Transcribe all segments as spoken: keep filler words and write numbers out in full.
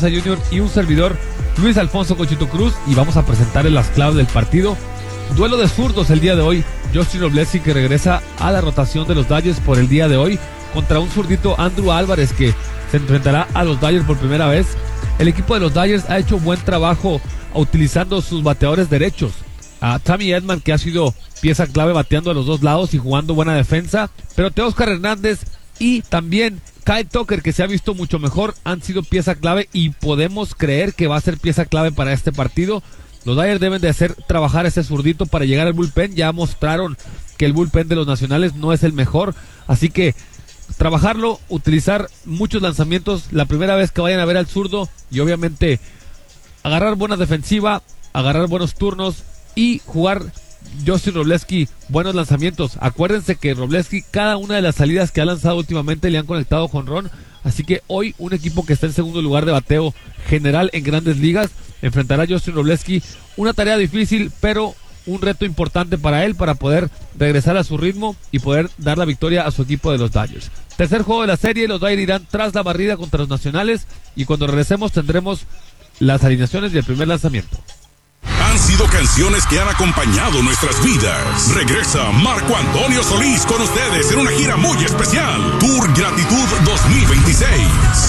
Mendoza junior y un servidor, Luis Alfonso Cochito Cruz, y vamos a presentarles las claves del partido. Duelo de zurdos el día de hoy. Justin Wroblewski, que regresa a la rotación de los Dodgers por el día de hoy, contra un zurdito Andrew Álvarez, que se enfrentará a los Dodgers por primera vez. El equipo de los Dodgers ha hecho buen trabajo utilizando sus bateadores derechos. A Tommy Edman, que ha sido pieza clave bateando a los dos lados y jugando buena defensa, pero Teóscar Hernández y también Kyle Tucker, que se ha visto mucho mejor, han sido pieza clave y podemos creer que va a ser pieza clave para este partido. Los Dodgers deben de hacer trabajar a ese zurdito para llegar al bullpen. Ya mostraron que el bullpen de los Nacionales no es el mejor, así que trabajarlo, utilizar muchos lanzamientos la primera vez que vayan a ver al zurdo, y obviamente agarrar buena defensiva, agarrar buenos turnos y jugar Justin Wroblewski buenos lanzamientos. Acuérdense que Wroblewski, cada una de las salidas que ha lanzado últimamente le han conectado jonrón, así que hoy un equipo que está en segundo lugar de bateo general en Grandes Ligas enfrentará a Justin Wroblewski. Una tarea difícil, pero un reto importante para él, para poder regresar a su ritmo y poder dar la victoria a su equipo de los Dodgers. Tercer juego de la serie, los Dodgers irán tras la barrida contra los Nacionales, y cuando regresemos tendremos las alineaciones y el primer lanzamiento. Han sido canciones que han acompañado nuestras vidas. Regresa Marco Antonio Solís con ustedes en una gira muy especial. Tour Gratitud dos mil veintiséis.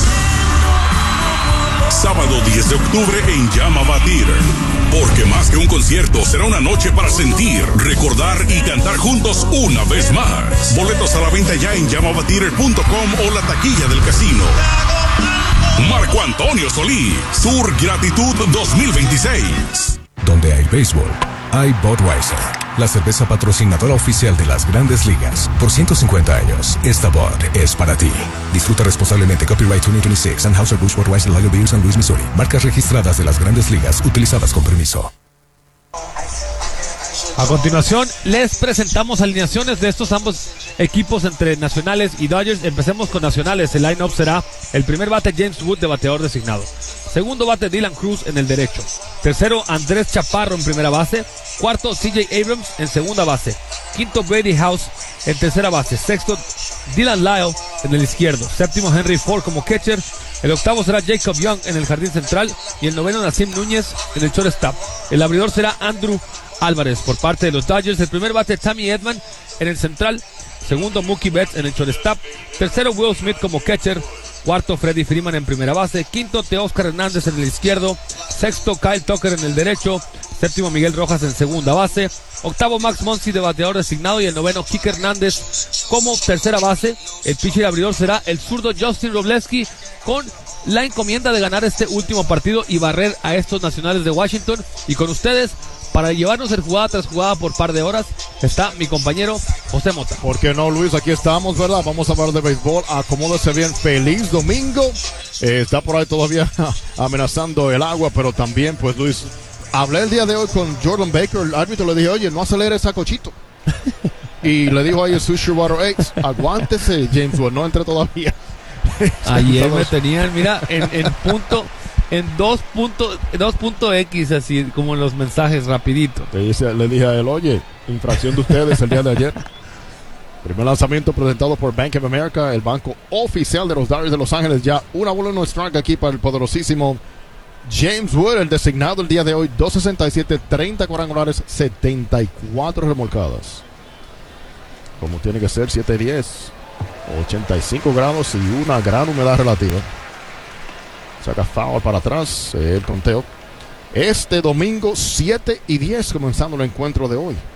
Sábado diez de octubre en Llama Theater. Porque más que un concierto, será una noche para sentir, recordar y cantar juntos una vez más. Boletos a la venta ya en llamava theater punto com o la taquilla del casino. Marco Antonio Solís, Tour Gratitud dos mil veintiséis. Donde hay béisbol, hay Budweiser, la cerveza patrocinadora oficial de las Grandes Ligas. Por ciento cincuenta años, esta Bud es para ti. Disfruta responsablemente. Copyright veinte veintiséis, Anheuser-Busch Budweiser Lager Beer, San Luis, Missouri. Marcas registradas de las Grandes Ligas, utilizadas con permiso. A continuación, les presentamos alineaciones de estos ambos equipos entre Nacionales y Dodgers. Empecemos con Nacionales. El line-up será: el primer bate James Wood, de bateador designado. Segundo bate Dylan Cruz en el derecho. Tercero Andrés Chaparro en primera base. Cuarto C J Abrams en segunda base. Quinto Brady House en tercera base. Sexto Dylan Lyle en el izquierdo. Séptimo Henry Ford como catcher. El octavo será Jacob Young en el jardín central. Y el noveno Nassim Núñez en el shortstop. El abridor será Andrew Álvarez por parte de los Dodgers. El primer bate Tommy Edman en el central. Segundo Mookie Betts en el shortstop. Tercero Will Smith como catcher. Cuarto Freddie Freeman en primera base. Quinto Teóscar Hernández en el izquierdo. Sexto Kyle Tucker en el derecho. Séptimo Miguel Rojas en segunda base. Octavo Max Muncy de bateador designado. Y el noveno Kike Hernández como tercera base. El pitcher abridor será el zurdo Justin Wroblewski, con la encomienda de ganar este último partido y barrer a estos Nacionales de Washington. Y con ustedes, para llevarnos el jugada tras jugada por par de horas, está mi compañero José Mota. ¿Por qué no, Luis? Aquí estamos, ¿verdad? Vamos a hablar de béisbol. Acomódese bien. Feliz domingo. Eh, está por ahí todavía amenazando el agua, pero también, pues, Luis, hablé el día de hoy con Jordan Baker, el árbitro. Le dije, oye, no acelere esa Cochito. Y le dijo ahí a Sushi Water X, aguántese, James Wood, no entre todavía. Ayer me tenían, mira, en, en punto... En dos punto, dos punto X, así como los mensajes rapidito. Le, dice, le dije a él, oye, infracción de ustedes el día de ayer. Primer lanzamiento presentado por Bank of America, el banco oficial de los Dodgers de Los Ángeles. Ya una bola en un strike aquí para el poderosísimo James Wood, el designado el día de hoy. dos sesenta y siete, treinta cuadrangulares, setenta y cuatro remolcadas. Como tiene que ser, siete diez, ochenta y cinco grados y una gran humedad relativa. Saca foul para atrás, el conteo. Este domingo, siete y diez, comenzando el encuentro de hoy.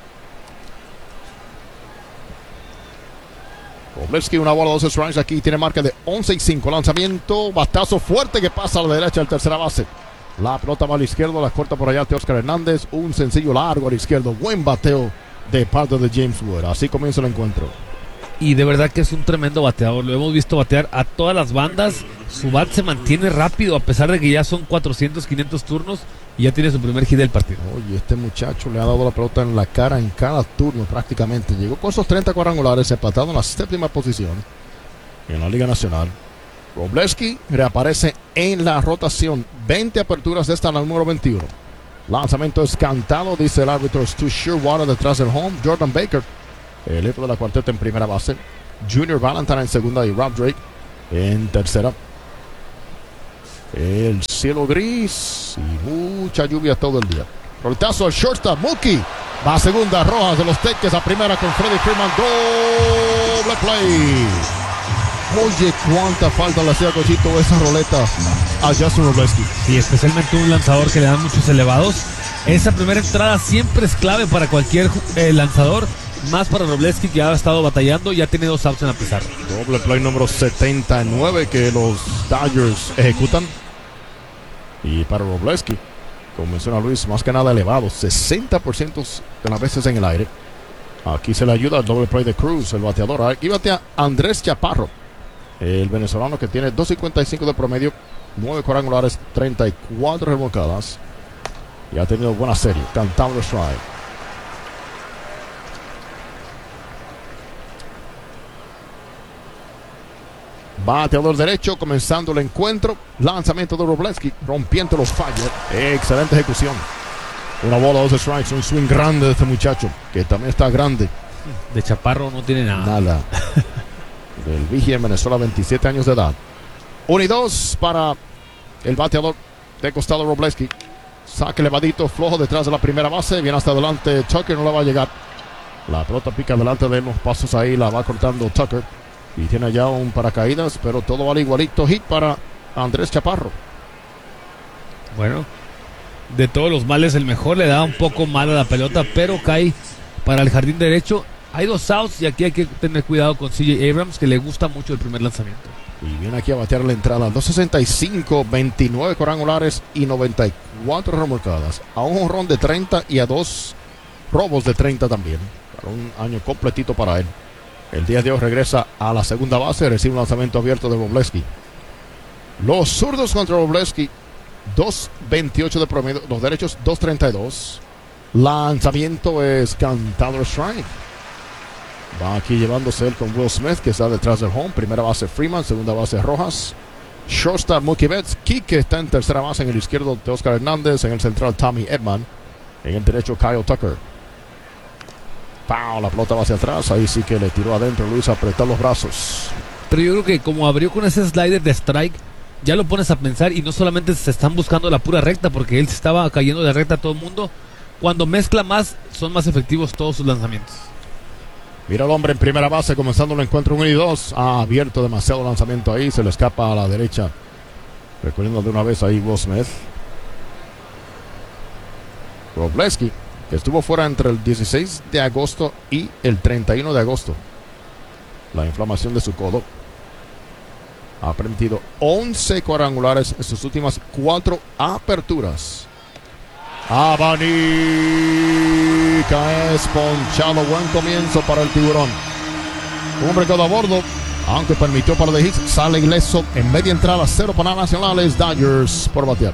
Wroblewski, una bola, dos strikes aquí. Tiene marca de once y cinco. Lanzamiento, batazo fuerte que pasa a la derecha del tercera base. La pelota va a la izquierda, la corta por allá Teóscar Hernández. Un sencillo largo a la izquierda. Buen bateo de parte de James Wood. Así comienza el encuentro. Y de verdad que es un tremendo bateador. Lo hemos visto batear a todas las bandas. Su bat se mantiene rápido a pesar de que ya son cuatrocientos, quinientos turnos y ya tiene su primer hit del partido. Oye, este muchacho le ha dado la pelota en la cara en cada turno prácticamente. Llegó con esos treinta cuadrangulares, empatado en la séptima posición en la Liga Nacional. Wroblewski reaparece en la rotación. veinte aperturas de esta, la número veintiuno. Lanzamiento es cantado, dice el árbitro. Stu Shearwater detrás del home. Jordan Baker, el jefe de la cuarteta, en primera base. Junior Valentine en segunda y Rob Drake en tercera. El cielo gris y mucha lluvia todo el día. Roletazo al shortstop, Mookie. Va a segunda, Rojas de los Teques a primera con Freddie Freeman. Doble play. Oye, cuánta falta le hacía Cochito esa roleta a Justin Robleski. Sí, especialmente un lanzador que le dan muchos elevados. Esa primera entrada siempre es clave para cualquier eh, lanzador, más para Robleski, que ha estado batallando y ya tiene dos outs en la pizarra. Doble play número setenta y nueve que los Dodgers ejecutan. Y para Robleski, como menciona Luis, más que nada elevado, sesenta por ciento de las veces en el aire. Aquí se le ayuda al doble play de Cruz, el bateador. Aquí batea Andrés Chaparro, el venezolano, que tiene dos cincuenta y cinco de promedio, nueve cuadrangulares, treinta y cuatro remolcadas. Y ha tenido buena serie. Cantando strike. Bateador derecho, comenzando el encuentro. Lanzamiento de Robleski, rompiendo los fallos. Excelente ejecución. Una bola, dos strikes. Un swing grande de este muchacho, que también está grande. De Chaparro no tiene nada. Nada. Del Vigia en Venezuela, veintisiete años de edad. uno y dos para el bateador de costado Robleski. Saque elevadito, flojo detrás de la primera base. Viene hasta adelante Tucker, no la va a llegar. La pelota pica delante de él, unos pasos ahí, la va cortando Tucker. Y tiene ya un paracaídas, pero todo vale igualito. Hit para Andrés Chaparro. Bueno, de todos los males el mejor, le da un poco mal a la pelota, pero cae para el jardín derecho. Hay dos outs y aquí hay que tener cuidado con C J Abrams, que le gusta mucho el primer lanzamiento. Y viene aquí a batear la entrada. dos sesenta y cinco, veintinueve cuadrangulares y noventa y cuatro remolcadas. A un jonrón de treinta y a dos robos de treinta también. Para un año completito para él. El día de hoy regresa a la segunda base. Recibe un lanzamiento abierto de Robleski. Los zurdos contra Robleski. dos veintiocho de promedio. Los derechos dos treinta y dos. Lanzamiento es cantado strike. Va aquí llevándose él con Will Smith, que está detrás del home. Primera base Freeman, segunda base Rojas. Shortstop Mookie Betts. Quique está en tercera base, en el izquierdo de Oscar Hernández. En el central Tommy Edman. En el derecho Kyle Tucker. Pow, la pelota va hacia atrás. Ahí sí que le tiró adentro Luis a apretar los brazos. Pero yo creo que como abrió con ese slider de strike, ya lo pones a pensar y no solamente se están buscando la pura recta, porque él se estaba cayendo de recta a todo el mundo. Cuando mezcla más, son más efectivos todos sus lanzamientos. Mira el hombre en primera base, comenzando el encuentro uno y dos. Ha abierto demasiado lanzamiento ahí. Se le escapa a la derecha. Recorriendo de una vez ahí Will Smith. Robleski, que estuvo fuera entre el dieciséis de agosto y el treinta y uno de agosto. La inflamación de su codo. Ha permitido once cuadrangulares en sus últimas cuatro aperturas. Abanica es ponchado. Buen comienzo para el tiburón. Un recado a bordo, aunque permitió par de hits. Sale ileso en media entrada. Cero para Nacionales. Dodgers por batear.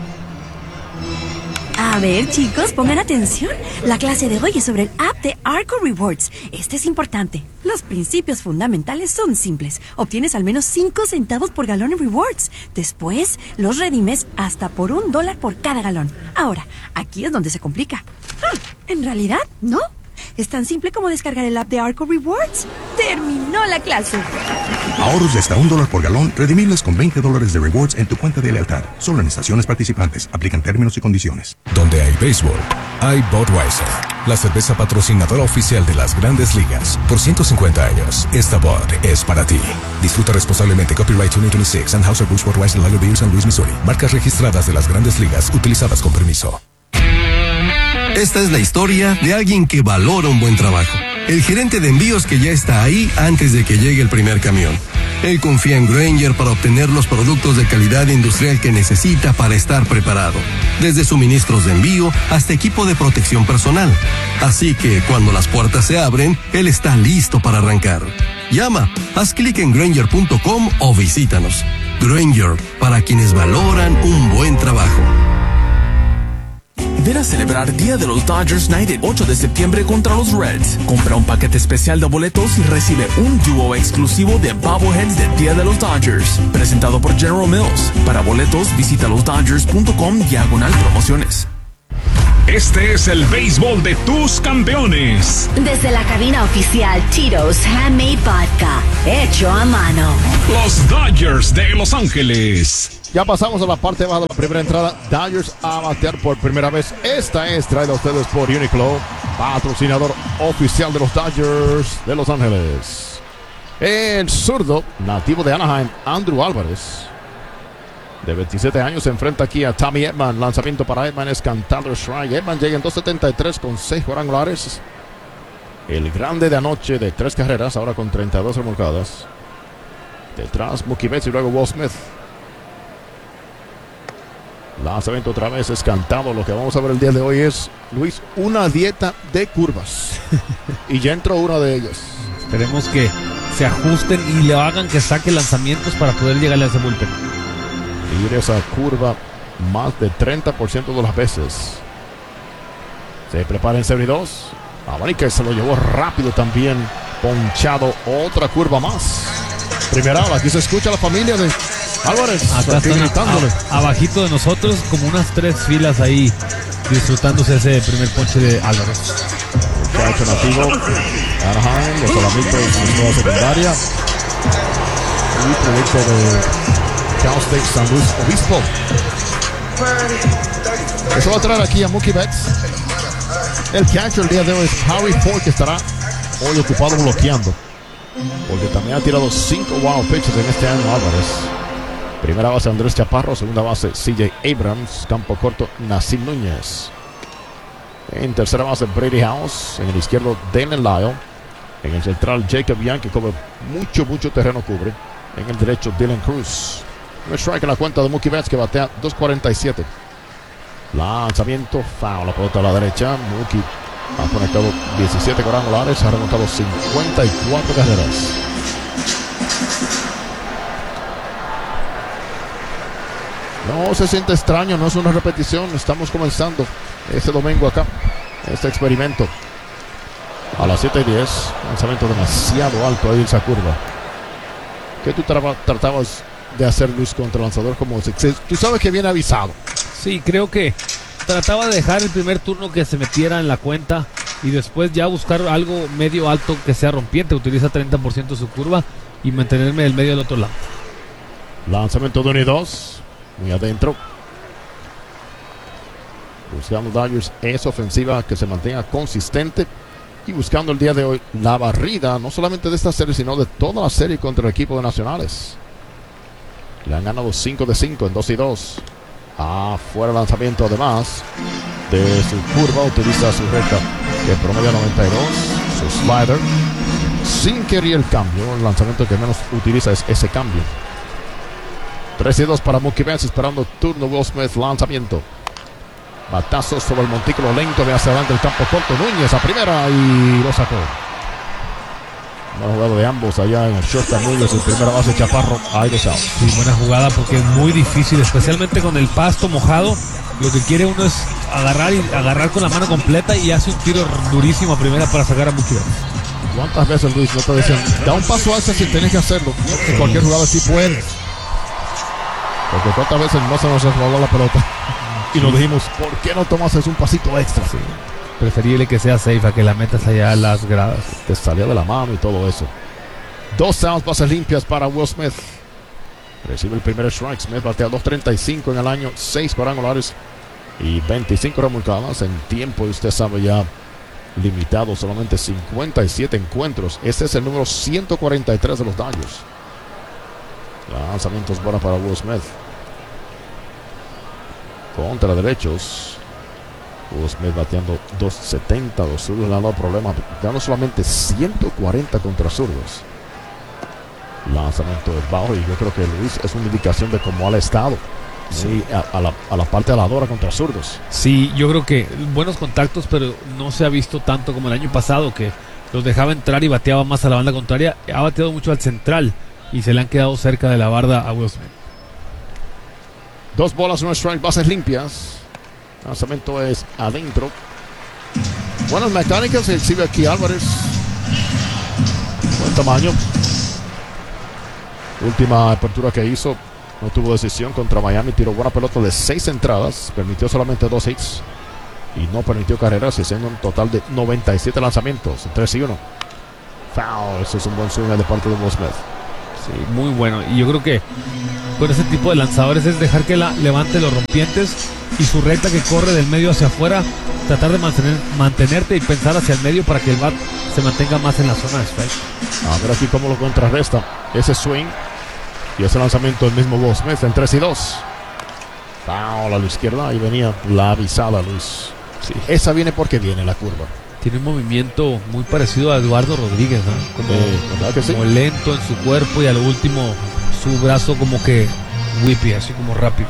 A ver, chicos, pongan atención. La clase de hoy es sobre el app de Arco Rewards. Este es importante. Los principios fundamentales son simples. Obtienes al menos cinco centavos por galón en rewards. Después, los redimes hasta por un dólar por cada galón. Ahora, aquí es donde se complica. Ah, en realidad, no. Es tan simple como descargar el app de Arco Rewards. ¡Terminó la clase! Ahorros de hasta un dólar por galón, redimibles con veinte dólares de rewards en tu cuenta de lealtad. Solo en estaciones participantes. Aplican términos y condiciones. Donde hay béisbol, hay Budweiser, la cerveza patrocinadora oficial de las Grandes Ligas. Por ciento cincuenta años, esta Bud es para ti. Disfruta responsablemente. Copyright dos mil veintiséis. Anheuser-Busch Budweiser Lager Beer, San Luis, Missouri. Marcas registradas de las Grandes Ligas, utilizadas con permiso. Esta es la historia de alguien que valora un buen trabajo. El gerente de envíos que ya está ahí antes de que llegue el primer camión. Él confía en Grainger para obtener los productos de calidad industrial que necesita para estar preparado. Desde suministros de envío hasta equipo de protección personal. Así que cuando las puertas se abren, él está listo para arrancar. Llama, haz clic en Grainger punto com o visítanos. Grainger, para quienes valoran un buen trabajo. Ven a celebrar Día de los Dodgers Night el ocho de septiembre contra los Reds. Compra un paquete especial de boletos y recibe un dúo exclusivo de bobbleheads del Día de los Dodgers. Presentado por General Mills. Para boletos, visita los dodgers punto com diagonal promociones. Este es el béisbol de tus campeones. Desde la cabina oficial Tito's Handmade Vodka, hecho a mano. Los Dodgers de Los Ángeles. Ya pasamos a la parte baja de la primera entrada. Dodgers a batear por primera vez. Esta es traída a ustedes por Uniqlo, patrocinador oficial de los Dodgers de Los Ángeles. El zurdo, nativo de Anaheim, Andrew Álvarez, de veintisiete años, se enfrenta aquí a Tommy Edman. Lanzamiento para Edman es cantado strike. Edman llega en dos setenta y tres con seis cuadrangulares. El grande de anoche de tres carreras, ahora con treinta y dos remolcadas. Detrás Mookie Betts y luego Will Smith. Lanzamiento otra vez es cantado. Lo que vamos a ver el día de hoy es, Luis, una dieta de curvas. Y ya entró una de ellas. Esperemos que se ajusten y le hagan que saque lanzamientos para poder llegarle a ese bullpen. Ir esa curva más de treinta por ciento de las veces. Se prepara en serie dos. Abanica se lo llevó rápido también. Ponchado, otra curva más. Primera hora, aquí se escucha la familia de Álvarez. Acá están gritándole. A, abajito de nosotros, como unas tres filas ahí, disfrutándose ese primer ponche de Álvarez. Muchacho nativo, Anaheim, los Alamitos en nueva secundaria. Y proyecto de Cal State San Luis Obispo. Eso va a traer aquí a Mookie Betts. El catcher el día de hoy es Harry Ford, que estará hoy ocupado bloqueando, porque también ha tirado cinco wild pitches en este año Álvarez. Primera base Andrés Chaparro, segunda base C J Abrams, campo corto Nassim Núñez. En tercera base Brady House, en el izquierdo Dalen Lyle, en el central Jacob Young, que cubre mucho, mucho terreno cubre. En el derecho Dylan Cruz. Un strike en la cuenta de Mookie Betts, que batea dos cuarenta y siete. Lanzamiento, foul, la pelota a la derecha. Mookie ha conectado diecisiete cuadrangulares, ha remontado cincuenta y cuatro carreras. No se siente extraño, no es una repetición. Estamos comenzando este domingo acá, este experimento. A las siete y diez, lanzamiento demasiado alto ahí esa curva. ¿Qué tú tra tratabas de hacer, Luis, contra el lanzador como ese? Tú sabes que viene avisado. Sí, creo que trataba de dejar el primer turno que se metiera en la cuenta y después ya buscar algo medio alto que sea rompiente. Utiliza treinta por ciento su curva y mantenerme del medio del otro lado. Lanzamiento de uno y dos, muy adentro. Buscando Dodgers esa ofensiva que se mantenga consistente y buscando el día de hoy la barrida, no solamente de esta serie, sino de toda la serie contra el equipo de Nacionales. Le han ganado cinco de cinco en dos y dos. Afuera lanzamiento además de su curva, utiliza su recta que promedia noventa y dos, su slider, sin querer el cambio. El lanzamiento que menos utiliza es ese cambio. tres y dos para Mookie Betts, esperando turno Will Smith. Lanzamiento, batazo sobre el montículo lento de hacia adelante el campo corto. Núñez a primera y lo sacó. Buena jugada de ambos allá en el shortstop Núñez, en primera base Chaparro, ahí dos outs. Sí, buena jugada porque es muy difícil, especialmente con el pasto mojado. Lo que quiere uno es agarrar y agarrar con la mano completa y hace un tiro durísimo a primera para sacar a Mookie Betts. ¿Cuántas veces, Luis, no te decían, da un paso alto si tenés que hacerlo? En cualquier jugada sí puedes. Porque cuántas veces no se nos resbaló la pelota y nos dijimos, ¿por qué no tomas un pasito extra? Sí. Preferible que sea safe a que la metas allá a las gradas. Te salió de la mano y todo eso. Dos outs, bases limpias para Will Smith. Recibe el primer strike. Smith batea dos treinta y cinco en el año, seis cuadrangulares y veinticinco remolcadas. En tiempo, y usted sabe ya, limitado, solamente cincuenta y siete encuentros. Este es el número ciento cuarenta y tres de los Dodgers. Lanzamientos buenos para Will Smith. Contra derechos. Will Smith bateando dos setenta. Los zurdos le han dado problemas. Ganó solamente ciento cuarenta contra zurdos. Lanzamiento de bajo. Y yo creo que Luis es una indicación de cómo ha estado. Sí, a, a, la, a la parte aladora contra zurdos. Sí, yo creo que buenos contactos, pero no se ha visto tanto como el año pasado, que los dejaba entrar y bateaba más a la banda contraria. Ha bateado mucho al central y se le han quedado cerca de la barda a Will Smith. Dos bolas, un strike, bases limpias. Lanzamiento es adentro. Buenas mecánicas, se exhibe aquí Álvarez. Buen tamaño. Última apertura que hizo, no tuvo decisión contra Miami. Tiró buena pelota de seis entradas. Permitió solamente dos hits. Y no permitió carreras, haciendo un total de noventa y siete lanzamientos. tres y uno. Foul. Ese es un buen swing de parte de Will Smith. Sí, muy bueno. Y yo creo que con ese tipo de lanzadores es dejar que la, levante los rompientes y su recta que corre del medio hacia afuera, tratar de mantener, mantenerte y pensar hacia el medio para que el bat se mantenga más en la zona de strike. A ver aquí cómo lo contrarresta ese swing y ese lanzamiento del mismo Will Smith en tres y dos. Foul a la izquierda y venía la avisada, Luis. Sí. Esa viene porque viene la curva. Tiene un movimiento muy parecido a Eduardo Rodríguez, ¿no? Como, eh, ¿verdad que sí? Como lento en su cuerpo y a lo último su brazo como que whippy, así como rápido.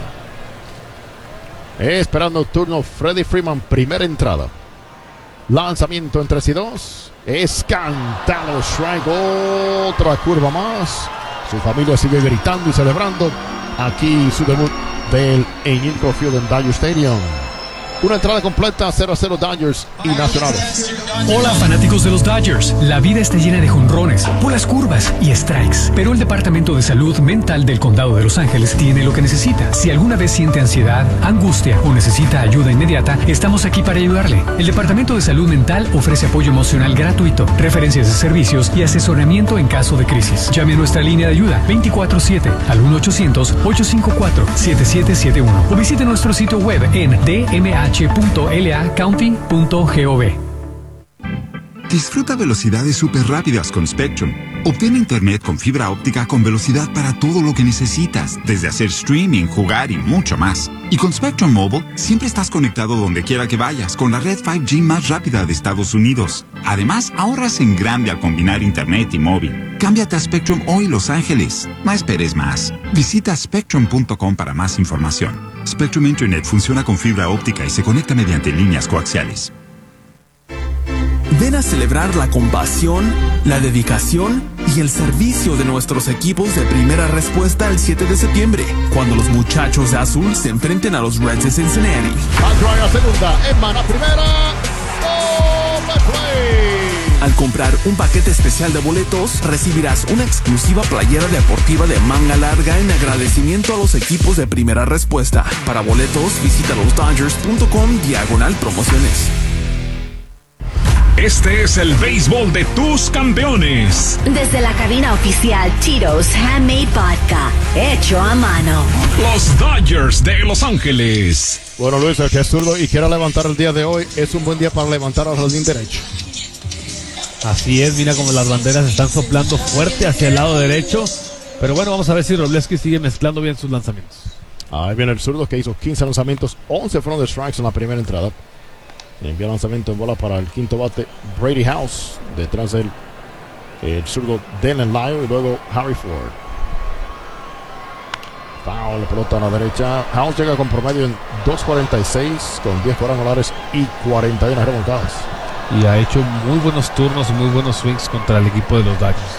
Eh, esperando turno Freddie Freeman, primera entrada. Lanzamiento en tres y dos. Es cantado strike. Otra curva más. Su familia sigue gritando y celebrando. Aquí su debut del Angel Field en Dodger Stadium. Una entrada completa, cero a cero Dodgers y Nacionales. Hola fanáticos de los Dodgers. La vida está llena de jonrones, bolas curvas y strikes. Pero el Departamento de Salud Mental del Condado de Los Ángeles tiene lo que necesita. Si alguna vez siente ansiedad, angustia o necesita ayuda inmediata, estamos aquí para ayudarle. El Departamento de Salud Mental ofrece apoyo emocional gratuito, referencias de servicios y asesoramiento en caso de crisis. Llame a nuestra línea de ayuda veinticuatro siete al uno ochocientos, ocho cinco cuatro, siete siete siete uno o visite nuestro sitio web en d m h punto l a county punto gov. Disfruta velocidades súper rápidas con Spectrum. Obtén internet con fibra óptica con velocidad para todo lo que necesitas, desde hacer streaming, jugar y mucho más. Y con Spectrum Mobile, siempre estás conectado donde quiera que vayas con la red cinco G más rápida de Estados Unidos. Además, ahorras en grande al combinar internet y móvil. Cámbiate a Spectrum hoy, Los Ángeles. No esperes más. Visita spectrum punto com para más información. Spectrum Internet funciona con fibra óptica y se conecta mediante líneas coaxiales. Ven a celebrar la compasión, la dedicación y el servicio de nuestros equipos de primera respuesta el siete de septiembre, cuando los muchachos de azul se enfrenten a los Reds de Cincinnati. Android a segunda, Emman a primera. Overplay. Al comprar un paquete especial de boletos, recibirás una exclusiva playera deportiva de manga larga en agradecimiento a los equipos de primera respuesta. Para boletos, visita los dodgers punto com diagonal promociones. Este es el béisbol de tus campeones. Desde la cabina oficial Tito's Handmade Vodka, hecho a mano. Los Dodgers de Los Ángeles. Bueno, Luis, el que es zurdo y quiera levantar el día de hoy, es un buen día para levantar al jardín derecho. Así es, mira como las banderas están soplando fuerte hacia el lado derecho. Pero bueno, vamos a ver si Robleski sigue mezclando bien sus lanzamientos. Ahí viene el zurdo que hizo quince lanzamientos, once fueron de strikes en la primera entrada. Envía lanzamiento en bola para el quinto bate Brady House. Detrás del el zurdo Dylan Lyle y luego Harry Ford. Foul, pelota a la derecha. House llega con promedio en dos cuarenta y seis con diez cuadrangulares y cuarenta y uno remontadas. Y ha hecho muy buenos turnos y muy buenos swings contra el equipo de los Dodgers.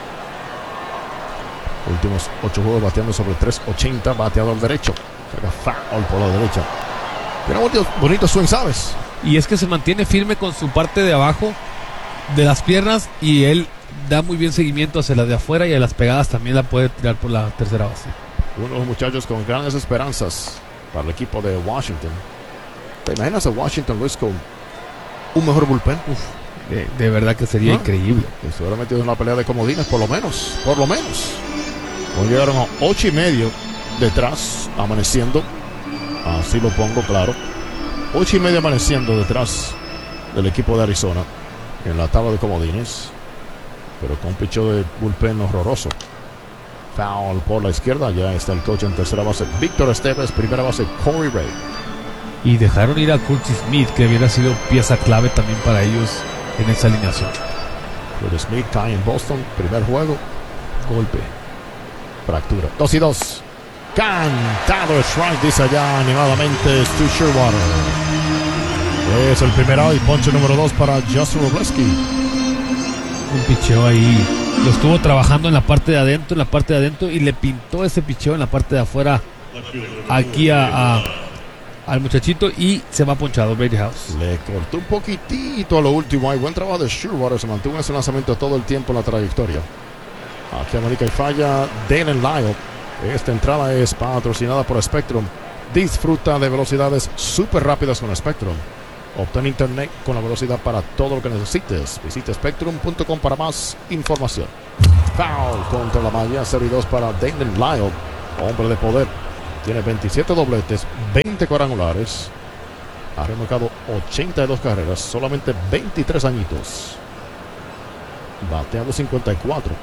Últimos ocho juegos bateando sobre tres ochenta, bateador derecho. Saca foul por la derecha. Tiene bonito, bonito swing, ¿sabes? Y es que se mantiene firme con su parte de abajo de las piernas y él da muy bien seguimiento hacia la de afuera y a las pegadas también la puede tirar por la tercera base. Uno de los muchachos con grandes esperanzas para el equipo de Washington. ¿Te imaginas a Washington, Luis, con un mejor bullpen? Uf, de, de verdad que sería ¿Ah? increíble. Seguramente es una pelea de comodines, por lo menos. Por lo menos. Hoy llegaron a ocho y medio detrás, amaneciendo. Así lo pongo claro. Ocho y medio amaneciendo detrás del equipo de Arizona en la tabla de comodines, pero con un picheo de bullpen horroroso. Foul por la izquierda, ya está el coach en tercera base Víctor Esteves, primera base Corey Ray. Y dejaron ir a Curtis Smith, que hubiera sido pieza clave también para ellos en esa alineación. Curtis Smith cae en Boston, primer juego, golpe, fractura. Dos y dos. Cantado strike, dice allá animadamente Stu Sherwater. Es el primer out y ponche número dos para Justin Robleski. Un picheo ahí. Lo estuvo trabajando en la parte de adentro, en la parte de adentro y le pintó ese picheo en la parte de afuera aquí a, a, al muchachito y se va ponchado Brady House. Le cortó un poquitito a lo último. Hay buen trabajo de Sherwater. Se mantuvo en ese lanzamiento todo el tiempo en la trayectoria. Aquí america y falla Dylan Lyle. Esta entrada es patrocinada por Spectrum. Disfruta de velocidades súper rápidas con Spectrum. Obtén internet con la velocidad para todo lo que necesites. Visita spectrum punto com para más información. Foul contra la malla. cero y dos para Dylan Lyle. Hombre de poder. Tiene veintisiete dobletes, veinte cuadrangulares. Ha remolcado ochenta y dos carreras, solamente veintitrés añitos. Bateando cincuenta y cuatro.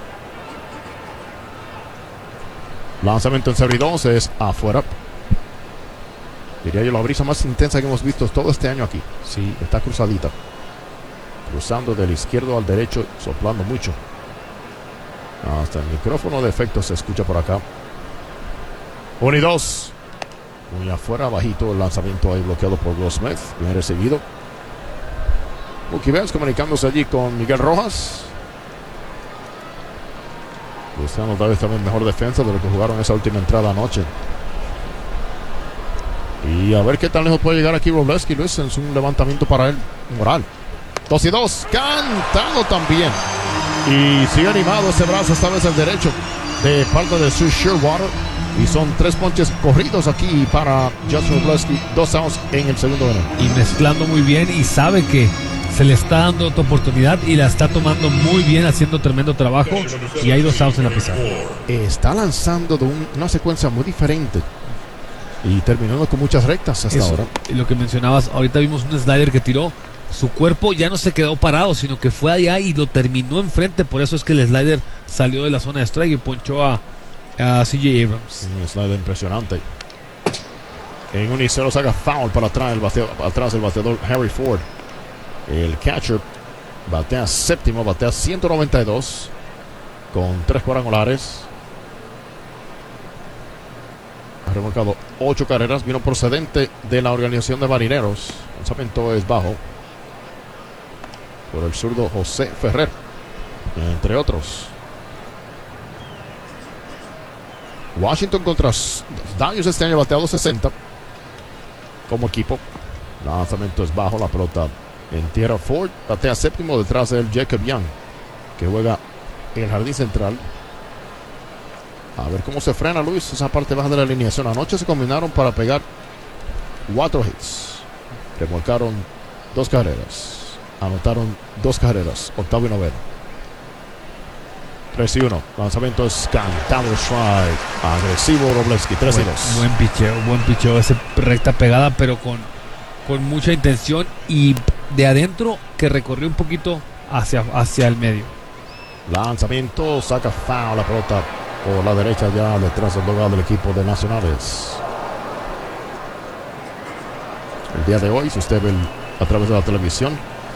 Lanzamiento en serie dos es afuera. Diría yo la brisa más intensa que hemos visto todo este año aquí. Sí, está cruzadita. Cruzando del izquierdo al derecho, soplando mucho. Hasta el micrófono de efecto se escucha por acá. Uno y dos. Muy afuera, bajito el lanzamiento ahí bloqueado por Will Smith. Bien recibido. Mookie Betts comunicándose allí con Miguel Rojas. Buscando tal vez también mejor defensa de lo que jugaron esa última entrada anoche. Y a ver qué tan lejos puede llegar aquí Wroblewski, Luis. Es un levantamiento para él moral. Dos y dos. Cantando también. Y sigue animado ese brazo, esta vez el derecho, de parte de Sue Shearwater. Y son tres ponches corridos aquí para Justin Wroblewski. Dos outs en el segundo inning. Y mezclando muy bien y sabe que se le está dando otra oportunidad y la está tomando muy bien, haciendo tremendo trabajo. Y hay dos outs en la pizarra. Está lanzando de un, una secuencia muy diferente. Y terminando con muchas rectas hasta Eso, ahora. Lo que mencionabas, ahorita vimos un slider que tiró. Su cuerpo ya no se quedó parado, sino que fue allá y lo terminó enfrente. Por eso es que el slider salió de la zona de strike y ponchó a, a C J Abrams. Un slider impresionante. En un y cero saca foul para atrás el, bateo, atrás el bateador Harry Ford. El catcher batea séptimo, batea ciento noventa y dos con tres cuadrangulares. Ha remolcado ocho carreras. Vino procedente de la organización de marineros. El lanzamiento es bajo por el zurdo José Ferrer, entre otros. Washington contra Dodgers este año bateado sesenta como equipo. El lanzamiento es bajo, la pelota en tierra. Ford batea séptimo, detrás del Jacob Young, que juega en el jardín central. A ver cómo se frena, Luis, esa parte baja de la alineación. Anoche se combinaron para pegar cuatro hits. Remolcaron dos carreras. Anotaron dos carreras. Octavo y noveno. tres y uno. Lanzamiento es cantado, strike. Agresivo Wroblewski. tres y dos. Buen picheo, buen picheo. Esa recta pegada, pero con, con mucha intención. Y de adentro que recorrió un poquito hacia, hacia el medio. Lanzamiento, saca foul la pelota por la derecha, ya detrás del lugar del equipo de Nacionales. El día de hoy, si usted ve el, a través de la televisión,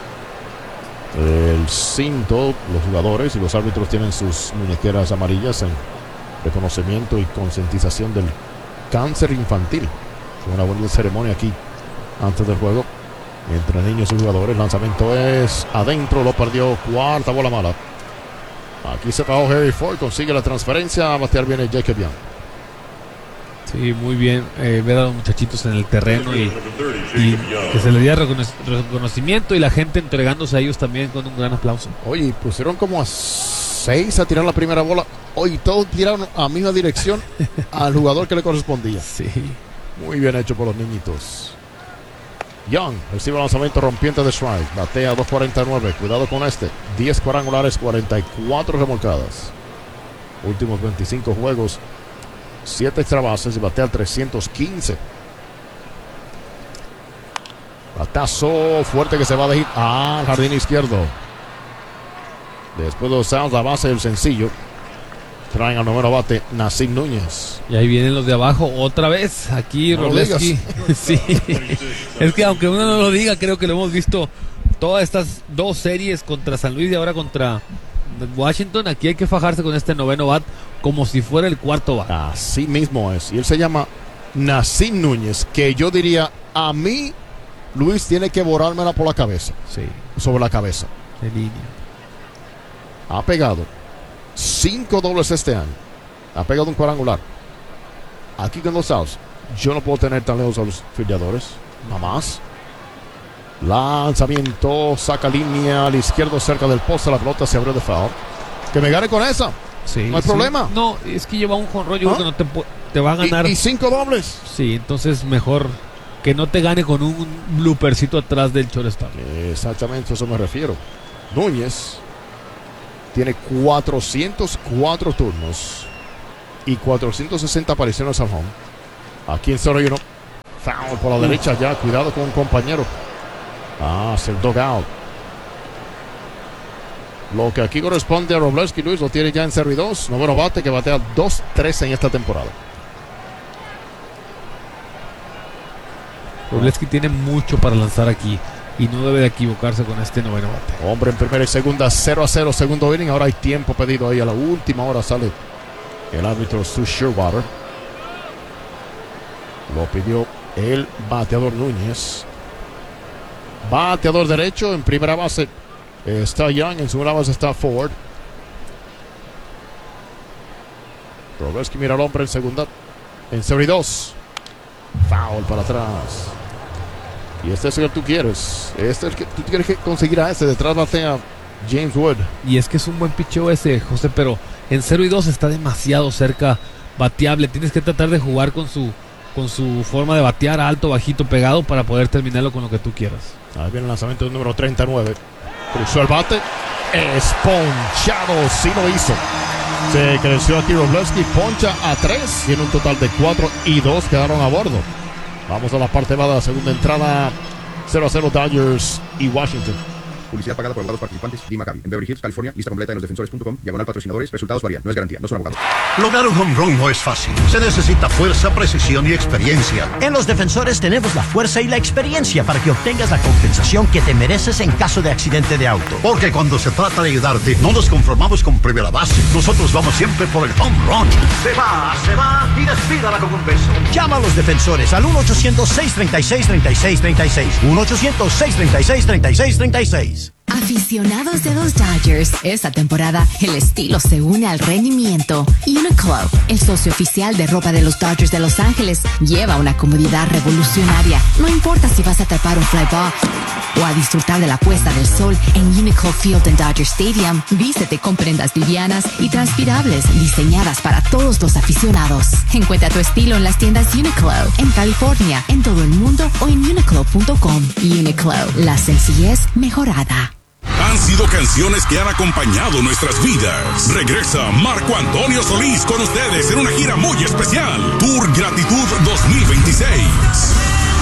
el cinto, los jugadores y los árbitros tienen sus muñequeras amarillas en reconocimiento y concientización del cáncer infantil. Fue una buena ceremonia aquí antes del juego entre niños y jugadores. Lanzamiento es adentro, lo perdió, cuarta bola mala. Aquí se pagó Harry Ford, consigue la transferencia, a batear bien el Jacob Young. Sí, muy bien, eh, ver a los muchachitos en el terreno y, y que se les diera recono reconocimiento y la gente entregándose a ellos también con un gran aplauso. Oye, pusieron como a seis a tirar la primera bola. Oye, todos tiraron a misma dirección al jugador que le correspondía. Sí. Muy bien hecho por los niñitos. Young recibe el lanzamiento rompiente de strike. Batea dos cuarenta y nueve. Cuidado con este. diez cuadrangulares, cuarenta y cuatro remolcadas. Últimos veinticinco juegos. siete extra bases y batea trescientos quince. Batazo fuerte que se va de hit al jardín izquierdo. Después de los outs, la base del sencillo. Traen al noveno bate Nassim Núñez. Y ahí vienen los de abajo otra vez. Aquí no Wroblewski. Sí. Es que aunque uno no lo diga, creo que lo hemos visto todas estas dos series contra San Luis y ahora contra Washington. Aquí hay que fajarse con este noveno bat como si fuera el cuarto bat. Así mismo es. Y él se llama Nassim Núñez, que yo diría, a mí Luis tiene que borrármela por la cabeza. Sí. Sobre la cabeza. De línea. Ha pegado cinco dobles este año. Ha pegado un cuadrangular. Aquí con los outs, yo no puedo tener tan lejos a los fildeadores. Nada más. Lanzamiento, saca línea al izquierdo cerca del poste. La pelota se abrió de foul. Que me gane con esa. Sí, no hay sí. problema. No, es que lleva un jonrón. Yo ¿Ah? creo que no te, te va a ganar. ¿Y, y cinco dobles? Sí, entonces mejor que no te gane con un bloopercito atrás del shortstop. Exactamente, a eso me refiero. Núñez tiene cuatrocientos cuatro turnos y cuatrocientas sesenta apariciones al home. Aquí en cero uno. Foul por la derecha ya. Cuidado con un compañero. Ah, es el dugout. Lo que aquí corresponde a Wroblewski, Luis, lo tiene ya en cero y dos. Noveno bate que batea dos tres en esta temporada. Wroblewski tiene mucho para lanzar aquí y no debe de equivocarse con este noveno bate. Hombre en primera y segunda, cero a cero, segundo inning. Ahora hay tiempo pedido ahí. A la última hora sale el árbitro Stu Shearwater. Lo pidió el bateador Núñez. Bateador derecho en primera base está Young, en segunda base está Ford. Wroblewski mira al hombre en segunda. En cero y dos. Foul para atrás. Y este es el que tú quieres. Este es el que tú quieres que conseguir a ese. Detrás batea James Wood. Y es que es un buen picheo ese, José, pero en cero y dos está demasiado cerca bateable. Tienes que tratar de jugar con su, con su forma de batear alto, bajito, pegado para poder terminarlo con lo que tú quieras. Ahí viene el lanzamiento del número treinta y nueve. Cruzó el bate. Esponchado. Sí lo hizo. Se creció aquí Wroblewski. Poncha a tres. Tiene un total de cuatro y dos quedaron a bordo. Vamos a la parte baja de la segunda entrada. cero a cero Dodgers y Washington. Publicidad pagada por abogados participantes. D. Maccabi. En Beverly Hills, California. Lista completa en los defensores punto com. Diagonal patrocinadores. Resultados varían. No es garantía. No son abogados. Lograr un home run no es fácil. Se necesita fuerza, precisión y experiencia. En los defensores tenemos la fuerza y la experiencia para que obtengas la compensación que te mereces en caso de accidente de auto. Porque cuando se trata de ayudarte, no nos conformamos con primera base. Nosotros vamos siempre por el home run. Se va, se va y despídala con un beso. Llama a los defensores al uno ochocientos, seis treinta y seis, treinta y seis treinta y seis. uno ochocientos, seis treinta y seis, treinta y seis treinta y seis. Aficionados de los Dodgers, esta temporada el estilo se une al rendimiento. Uniqlo, el socio oficial de ropa de los Dodgers de Los Ángeles, lleva una comodidad revolucionaria. No importa si vas a atrapar un fly ball o a disfrutar de la puesta del sol en Uniqlo Field en Dodger Stadium. Vístete con prendas livianas y transpirables diseñadas para todos los aficionados. Encuentra tu estilo en las tiendas Uniqlo en California, en todo el mundo o en uniqlo punto com. Uniqlo, la sencillez mejorada. Han sido canciones que han acompañado nuestras vidas. Regresa Marco Antonio Solís con ustedes en una gira muy especial. Tour Gratitud dos mil veintiséis.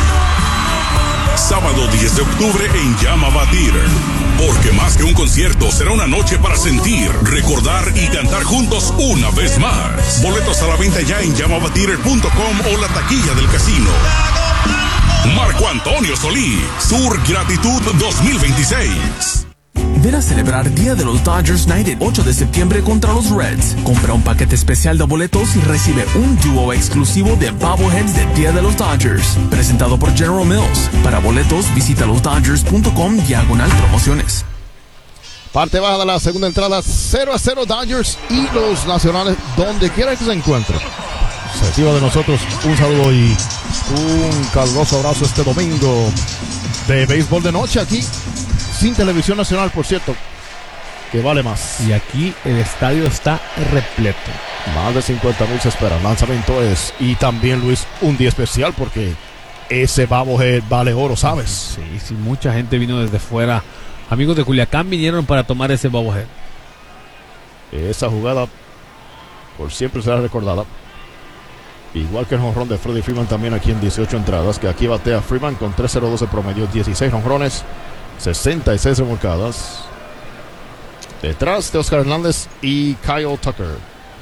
Sábado diez de octubre en Llama Theater. Porque más que un concierto, será una noche para sentir, recordar y cantar juntos una vez más. Boletos a la venta ya en llama theater punto com o la taquilla del casino. Marco Antonio Solís, Tour Gratitud dos mil veintiséis. Ven a celebrar Día de los Dodgers Night el ocho de septiembre contra los Reds. Compra un paquete especial de boletos y recibe un dúo exclusivo de bobbleheads de Día de los Dodgers. Presentado por General Mills. Para boletos, visita los dodgers punto com diagonal promociones. Parte baja de la segunda entrada, cero a cero Dodgers y los Nacionales, donde quiera que se encuentren. Se reciba de nosotros un saludo y un caluroso abrazo este domingo de béisbol de noche aquí. Sin televisión nacional, por cierto, que vale más. Y aquí el estadio está repleto. Más de cincuenta mil se espera. El lanzamiento es, y también, Luis, un día especial porque ese bobblehead vale oro, ¿sabes? Sí, sí, mucha gente vino desde fuera. Amigos de Culiacán vinieron para tomar ese bobblehead. Esa jugada por siempre será recordada. Igual que el jonrón de Freddie Freeman también aquí en dieciocho entradas, que aquí batea Freeman con tres cero dos de promedio, dieciséis jonrones, sesenta y seis remolcadas. Detrás de Oscar Hernández y Kyle Tucker.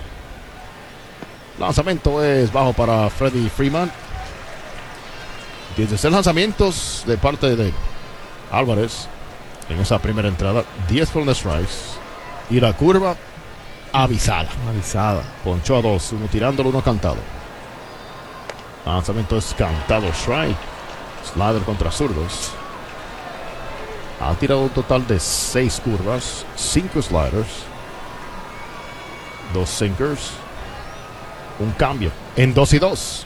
Lanzamiento es bajo para Freddie Freeman. dieciséis lanzamientos de parte de Álvarez en esa primera entrada. diez fueron strikes. Y la curva avisada. Avisada. Ponchó a dos, uno tirándolo, uno cantado. Lanzamiento es cantado, strike. Slider contra zurdos. Ha tirado un total de seis curvas, cinco sliders, dos sinkers, un cambio en dos y dos.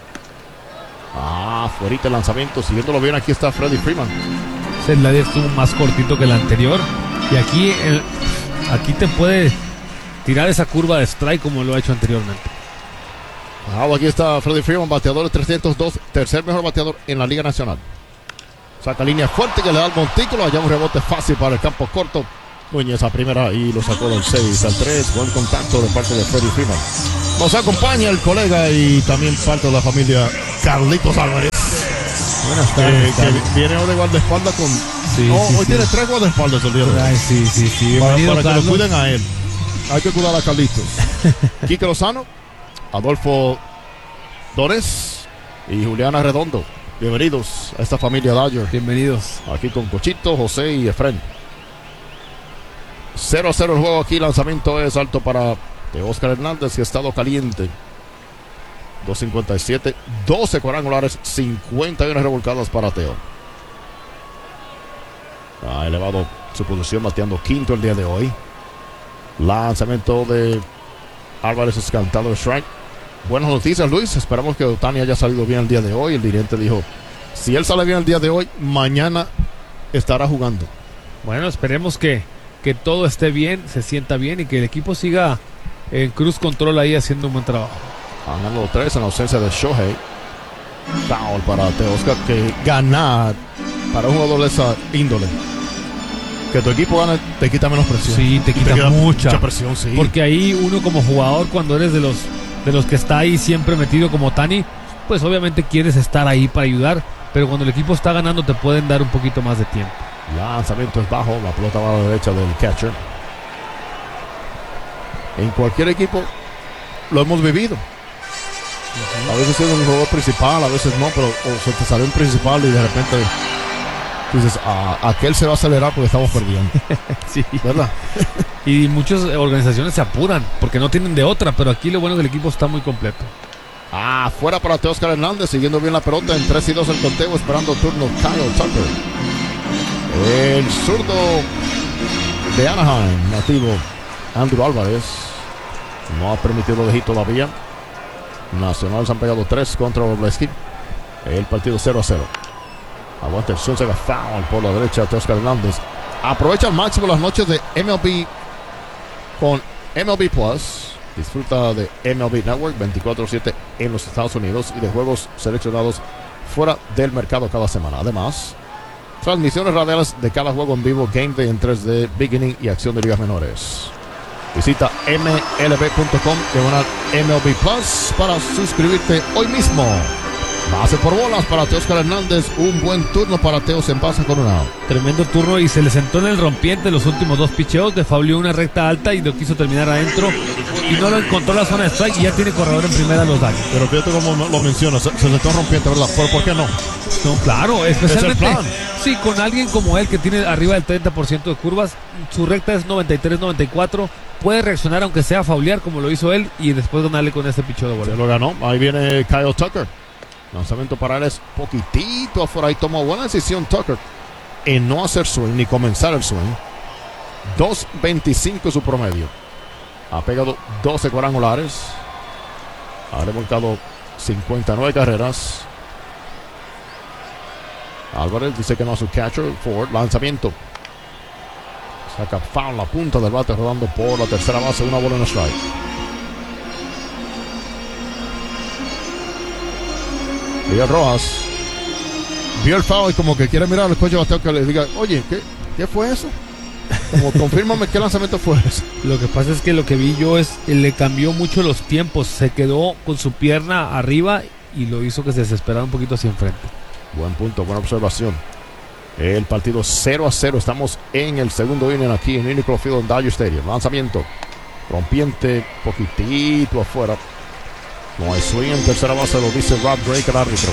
Ah, fuerita el lanzamiento, siguiéndolo bien, aquí está Freddie Freeman. Ese slider estuvo más cortito que el anterior. Y aquí, el, aquí te puede tirar esa curva de strike como lo ha hecho anteriormente. Ah, aquí está Freddie Freeman, bateador de trescientos dos, tercer mejor bateador en la Liga Nacional. Saca línea fuerte que le da el montículo. Allá un rebote fácil para el campo corto. Núñez a primera y lo sacó del seis al tres. Buen contacto de parte de Freddie Freeman. Nos acompaña el colega y también parte de la familia Carlitos Álvarez. Buenas tardes. Eh, que viene ahora de guardaespaldas con. Sí, no, sí, hoy sí. tiene tres guardaespaldas el día de hoy. Ay, sí, sí, sí. Para, Bienvenido, para que Carlos. lo cuiden a él. Hay que cuidar a Carlitos. Quique Lozano, Adolfo Dores y Juliana Redondo. Bienvenidos a esta familia Dodger. Bienvenidos. Aquí Aquí con Cochito, José y Efren. cero a cero el juego aquí. Lanzamiento es alto para Oscar Hernández, que ha estado caliente. dos cincuenta y siete, doce cuadrangulares, cincuenta y una revolcadas para Teo. Ha elevado su posición bateando quinto el día de hoy. Lanzamiento de Álvarez es cantado de strike. Buenas noticias, Luis. Esperamos que Otani haya salido bien el día de hoy. El dirigente dijo, si él sale bien el día de hoy, mañana estará jugando. Bueno, esperemos que, que todo esté bien, se sienta bien y que el equipo siga en cruz control ahí haciendo un buen trabajo. Ganando tres en la ausencia de Shohei. Foul para Teo Oscar, que ganar para un jugador de esa índole. Que tu equipo gane te quita menos presión. Sí, te Y quita, mucha. mucha presión, sí. Porque ahí uno como jugador, cuando eres de los de los que está ahí siempre metido como Tani, pues obviamente quieres estar ahí para ayudar, pero cuando el equipo está ganando te pueden dar un poquito más de tiempo. Lanzamiento es bajo, la pelota va a la derecha del catcher. En cualquier equipo lo hemos vivido. A veces es un jugador principal, a veces no, pero o se te salió un principal y de repente dices, ah, aquel se va a acelerar porque estamos perdiendo. Sí. ¿Verdad? Y muchas organizaciones se apuran porque no tienen de otra, pero aquí lo bueno es que el equipo está muy completo. Ah, fuera para Teóscar Hernández, siguiendo bien la pelota en tres y dos el conteo, esperando turno Kyle Tucker. El zurdo de Anaheim, nativo Andrew Álvarez, no ha permitido de hit todavía. Nacionales han pegado tres contra Robleski. El partido cero a cero. Aguanta el Sunset, foul por la derecha Teóscar Hernández. Aprovecha al máximo las noches de M L B con M L B Plus. Disfruta de M L B Network veinticuatro siete en los Estados Unidos y de juegos seleccionados fuera del mercado cada semana. Además, transmisiones radiales de cada juego en vivo, Game Day en tres D, Beginning y acción de ligas menores. Visita M L B punto com diagonal M L B Plus para suscribirte hoy mismo. Base por bolas para Teóscar Hernández. Un buen turno para Teo, se empasa con una out. Tremendo turno y se le sentó en el rompiente los últimos dos picheos. Le fauleó una recta alta y lo quiso terminar adentro. Y no lo encontró la zona de strike y ya tiene corredor en primera los daños. Pero fíjate cómo lo menciona, se, se sentó rompiente, ¿verdad? ¿Pero por qué no? No, claro, especialmente. Es el plan. Sí, con alguien como él que tiene arriba del treinta por ciento de curvas, su recta es noventa y tres noventa y cuatro. Puede reaccionar aunque sea faulear como lo hizo él y después ganarle con ese picheo de bola. Se lo ganó. Ahí viene Kyle Tucker. Lanzamiento para él es poquitito afuera. Ahí tomó buena decisión Tucker en no hacer swing ni comenzar el swing. dos veinticinco su promedio. Ha pegado doce cuadrangulares. Ha remolcado cincuenta y nueve carreras. Álvarez dice que no a su catcher. Ford, lanzamiento. Saca foul la punta del bate rodando por la tercera base. Una bola en strike. Miguel Rojas vio el foul y como que quiere mirar al coche bateo que le diga, oye, ¿qué, qué fue eso? Como confírmame qué lanzamiento fue ese. Lo que pasa es que lo que vi yo es que le cambió mucho los tiempos. Se quedó con su pierna arriba y lo hizo que se desesperara un poquito hacia enfrente. Buen punto, buena observación. El partido cero a cero. Estamos en el segundo inning aquí en Unicron Field en Dodger Stadium. Lanzamiento. Rompiente, poquitito afuera. No hay swing en tercera base, lo dice Rob Drake, el árbitro.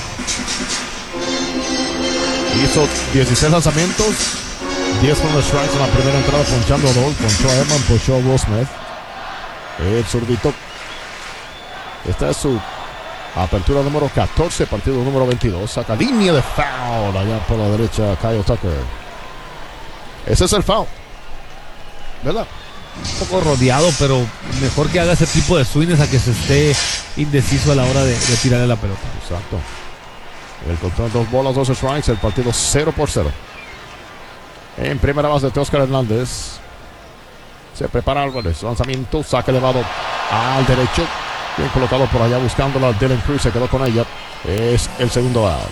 Hizo dieciséis lanzamientos, diez con los strikes en la primera entrada, ponchando a dos, ponchó a Edman, ponchó a Will Smith. El zurdito. Esta es su apertura número catorce, partido número veintidós. Saca línea de foul allá por la derecha, Kyle Tucker. Ese es el foul, ¿verdad? Un poco rodeado, pero mejor que haga ese tipo de swings a que se esté indeciso a la hora de, de tirarle la pelota. Exacto. El control, dos bolas, dos strikes, el partido cero por cero. En primera base de Teóscar Hernández. Se prepara Álvarez, lanzamiento, saque elevado al derecho. Bien colocado por allá buscándola. Dylan Cruz se quedó con ella. Es el segundo out.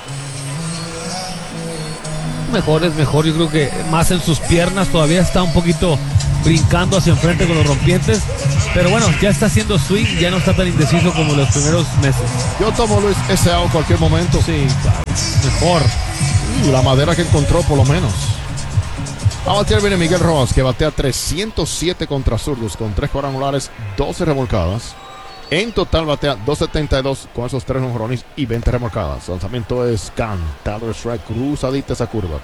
Mejor es mejor, yo creo que más en sus piernas, todavía está un poquito brincando hacia enfrente con los rompientes Pero bueno, ya está haciendo swing, ya no está tan indeciso como los primeros meses. Yo tomo Luis ese out en cualquier momento. Sí, claro. Mejor. Y la madera que encontró, por lo menos. A batear viene Miguel Rojas, que batea trescientos siete contra zurdos, con tres cuadrangulares, doce remolcadas. En total batea doscientos setenta y dos con esos tres jonrones y veinte remolcadas. Lanzamiento es cantado, strike, cruzadita esa curva.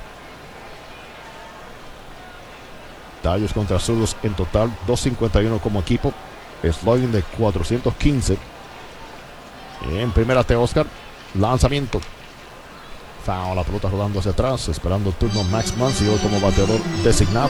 Tallos contra zurdos en total doscientos cincuenta y uno como equipo. Slugging de cuatrocientos quince. En primera T. Oscar. Lanzamiento. Foul, la pelota rodando hacia atrás, esperando el turno Max Muncy hoy como bateador designado.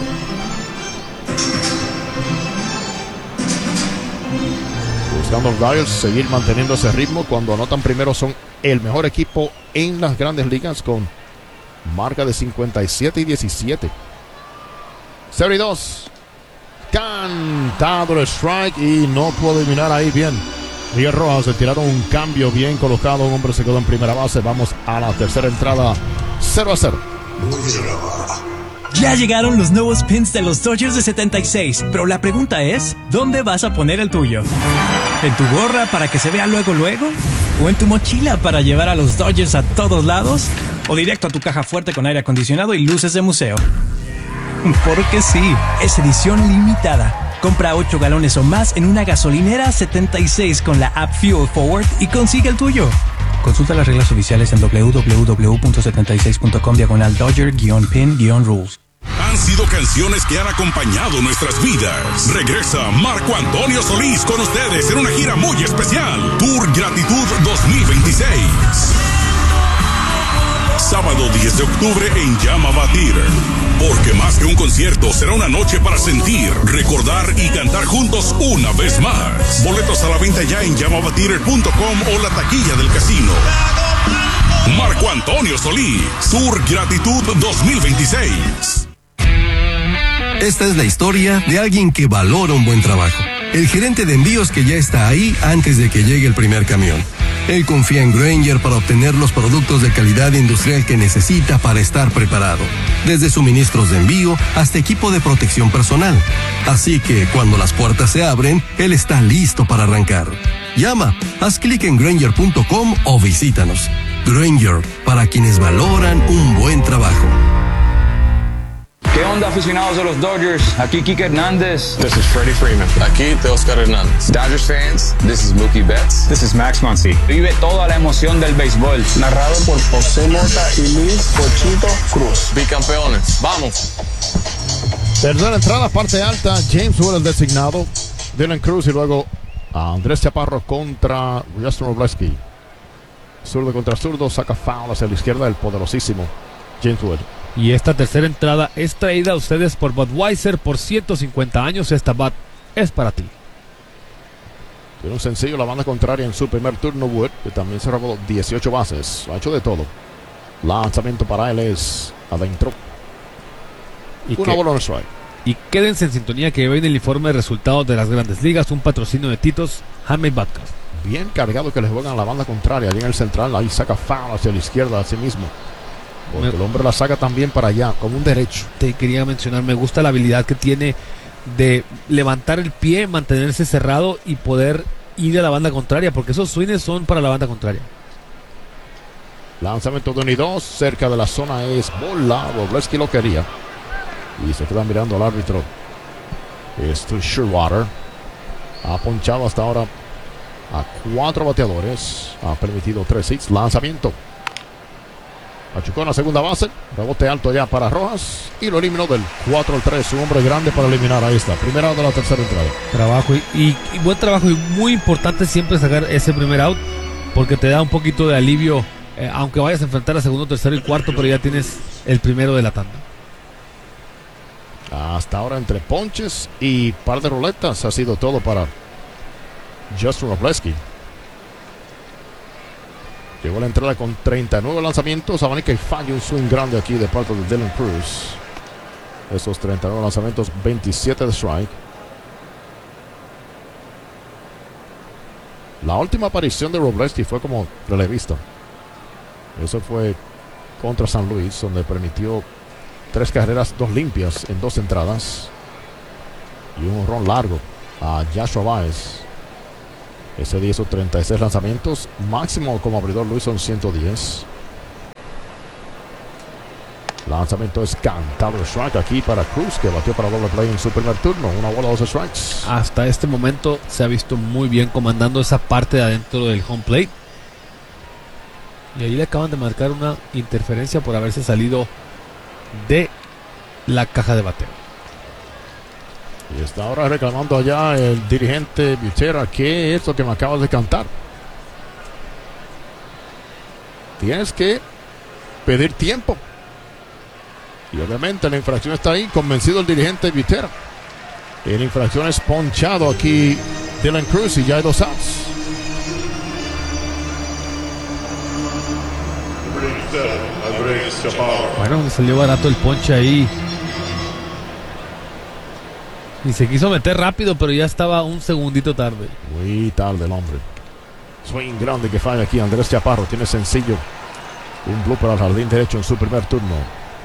Buscando los Dodgers seguir manteniendo ese ritmo. Cuando anotan primero son el mejor equipo en las grandes ligas con marca de cincuenta y siete y diecisiete. cero y dos. Cantado el strike y no puede eliminar ahí bien. Miguel Rojas, se tiraron un cambio bien colocado. Un hombre se quedó en primera base. Vamos a la tercera entrada. cero a cero. Ya llegaron los nuevos pins de los Dodgers de setenta y seis. Pero la pregunta es, ¿dónde vas a poner el tuyo? ¿En tu gorra para que se vea luego luego? ¿O en tu mochila para llevar a los Dodgers a todos lados? ¿O directo a tu caja fuerte con aire acondicionado y luces de museo? Porque sí, es edición limitada. Compra ocho galones o más en una gasolinera setenta y seis con la app Fuel Forward y consigue el tuyo. Consulta las reglas oficiales en doble u doble u doble u punto setenta y seis punto com diagonal Dodger-pin-rules. Han sido canciones que han acompañado nuestras vidas. Regresa Marco Antonio Solís con ustedes en una gira muy especial. Tour Gratitud dos mil veintiséis. Sábado diez de octubre en Llama Batir. Porque más que un concierto, será una noche para sentir, recordar y cantar juntos una vez más. Boletos a la venta ya en llama batir punto com o la taquilla del casino. Marco Antonio Solís, Tour Gratitud dos mil veintiséis. Esta es la historia de alguien que valora un buen trabajo. El gerente de envíos que ya está ahí antes de que llegue el primer camión. Él confía en Grainger para obtener los productos de calidad industrial que necesita para estar preparado. Desde suministros de envío hasta equipo de protección personal. Así que cuando las puertas se abren, él está listo para arrancar. Llama, haz clic en Grainger punto com o visítanos. Grainger, para quienes valoran un buen trabajo. ¿Qué onda, aficionados de los Dodgers? Aquí Kike Hernández. This is Freddie Freeman. Aquí Teoscar Hernández. Dodgers fans, this is Mookie Betts. This is Max Muncy. Vive toda la emoción del béisbol. Narrado por José Mota y Luis Pochito Cruz. Bicampeones. ¡Vamos! Tercera entrada, parte alta. James Wood, el designado. Dylan Cruz y luego Andrés Chaparro contra Justin Robleski. Zurdo contra zurdo. Saca foul hacia la izquierda el poderosísimo James Wood. Y esta tercera entrada es traída a ustedes por Budweiser. Por ciento cincuenta años esta Bud es para ti. Tiene un sencillo la banda contraria en su primer turno. Wood, que también se robó dieciocho bases. Ha hecho de todo. Lanzamiento para él es adentro. Y Una que, bola en strike. Y quédense en sintonía que viene el informe de resultados de las grandes ligas. Un patrocinio de Titos Handmade Vodka. Bien cargado que le juegan a la banda contraria. Allí en el central. Ahí saca foul hacia la izquierda a sí mismo. Porque el hombre la saca también para allá, como un derecho. Te quería mencionar, me gusta la habilidad que tiene de levantar el pie, mantenerse cerrado y poder ir a la banda contraria, porque esos swings son para la banda contraria. Lanzamiento de uno y dos, cerca de la zona es bola. Robleski lo quería. Y se queda mirando al árbitro. Esto es Sherwater. Ha ponchado hasta ahora a cuatro bateadores. Ha permitido tres hits. Lanzamiento. Machucó en la segunda base, rebote alto ya para Rojas y lo eliminó del cuatro al tres. Un hombre grande para eliminar. Ahí está, primera out de la tercera entrada. Trabajo y, y, y buen trabajo, y muy importante siempre sacar ese primer out porque te da un poquito de alivio, eh, aunque vayas a enfrentar a segundo, tercero y cuarto, pero ya tienes el primero de la tanda. Hasta ahora entre ponches y par de ruletas ha sido todo para Justin Robleski. Llegó la entrada con treinta y nueve lanzamientos. Abanica y falla un swing grande aquí de parte de Dylan Cruz. Esos treinta y nueve lanzamientos, veintisiete de strike. La última aparición de Robleski fue como relevista. Eso fue contra San Luis, donde permitió tres carreras, dos limpias en dos entradas y un honrón largo. a Joshua Baez. Ese día hizo treinta y seis lanzamientos. Máximo como abridor lo hizo en ciento diez. Lanzamiento es cantado de strike aquí para Cruz, que batió para doble play en su primer turno. Una bola, dos strikes. Hasta este momento se ha visto muy bien comandando esa parte de adentro del home plate. Y ahí le acaban de marcar una interferencia por haberse salido de la caja de bateo. Y está ahora reclamando allá el dirigente Butera. ¿Qué es lo que me acabas de cantar? Tienes que pedir tiempo. Y obviamente la infracción está ahí, convencido el dirigente Butera. En infracción es ponchado aquí Dylan Cruz y ya hay dos outs. Bueno, salió barato el ponche ahí. Y se quiso meter rápido, pero ya estaba un segundito tarde. Muy tarde el hombre. Swing grande que falla aquí Andrés Chaparro. Tiene sencillo. Un blooper al jardín derecho en su primer turno.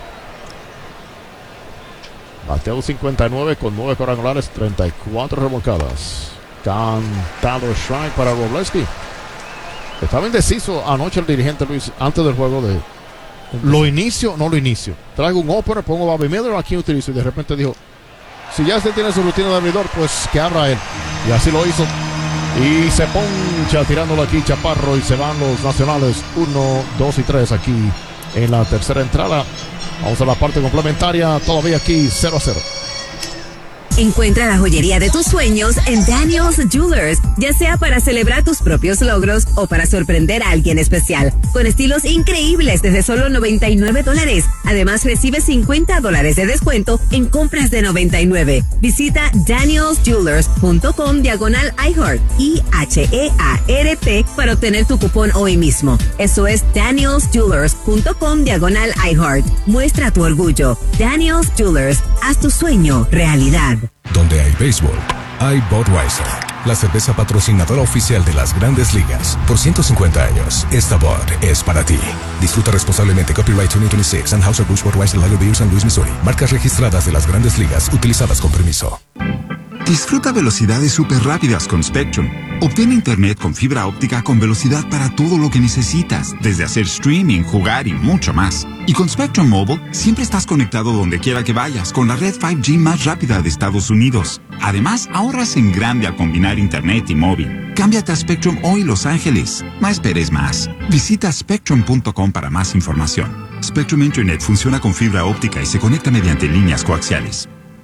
Bateo cincuenta y nueve con nueve cuadrangulares, treinta y cuatro remolcadas. Cantado strike para Wroblewski. Estaba indeciso anoche el dirigente Luis antes del juego de lo inicio, no lo inicio. Traigo un opener, pongo Bobby Miller, aquí utilizo. Y de repente dijo, si ya usted tiene su rutina de abridor, pues que abra él. Y así lo hizo. Y se poncha tirándolo aquí Chaparro y se van los nacionales uno, dos y tres aquí en la tercera entrada. Vamos a la parte complementaria, todavía aquí cero a cero. Encuentra la joyería de tus sueños en Daniel's Jewelers, ya sea para celebrar tus propios logros o para sorprender a alguien especial, con estilos increíbles desde solo noventa y nueve dólares. Además, recibe cincuenta dólares de descuento en compras de noventa y nueve. Visita daniels jewelers punto com diagonal iHeart, I H E A R T, para obtener tu cupón hoy mismo. Eso es daniels jewelers punto com diagonal iHeart. Muestra tu orgullo. Daniel's Jewelers, haz tu sueño realidad. Donde hay béisbol, hay Budweiser, la cerveza patrocinadora oficial de las Grandes Ligas. Por ciento cincuenta años, esta Bud es para ti. Disfruta responsablemente. Copyright dos mil veintiséis. Anheuser-Busch Budweiser Lager Beer, San Luis, Missouri. Marcas registradas de las Grandes Ligas, utilizadas con permiso. Disfruta velocidades súper rápidas con Spectrum. Obtén internet con fibra óptica con velocidad para todo lo que necesitas, desde hacer streaming, jugar y mucho más. Y con Spectrum Mobile, siempre estás conectado donde quiera que vayas, con la red cinco G más rápida de Estados Unidos. Además, ahorras en grande al combinar internet y móvil. Cámbiate a Spectrum hoy, Los Ángeles. No esperes más. Visita spectrum punto com para más información. Spectrum Internet funciona con fibra óptica y se conecta mediante líneas coaxiales.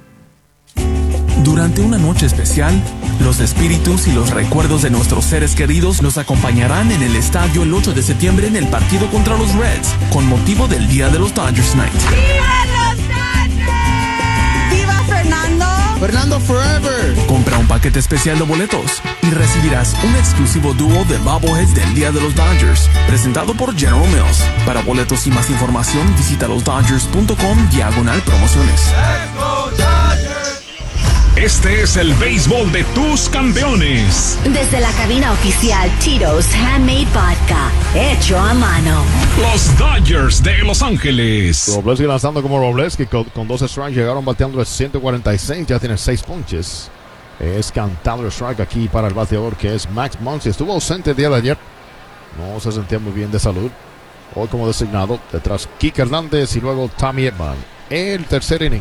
Durante una noche especial, los espíritus y los recuerdos de nuestros seres queridos nos acompañarán en el estadio el ocho de septiembre en el partido contra los Reds, con motivo del Día de los Dodgers Night. ¡Viva los Dodgers! ¡Viva Fernando! ¡Fernando Forever! Compra un paquete especial de boletos y recibirás un exclusivo dúo de bobbleheads del Día de los Dodgers, presentado por General Mills. Para boletos y más información, visita los dodgers punto com diagonal promociones. ¡Let's go Dodgers! Este es el béisbol de tus campeones. Desde la cabina oficial Tito's Handmade Vodka, hecho a mano. Los Dodgers de Los Ángeles. Wroblewski lanzando como Wroblewski con, con dos strikes. Llegaron bateando de ciento cuarenta y seis. Ya tiene seis ponches. Es cantado el strike aquí para el bateador que es Max Muncy. Estuvo ausente el día de ayer. No se sentía muy bien de salud. Hoy como designado. Detrás Kike Hernández y luego Tommy Edman. El tercer inning.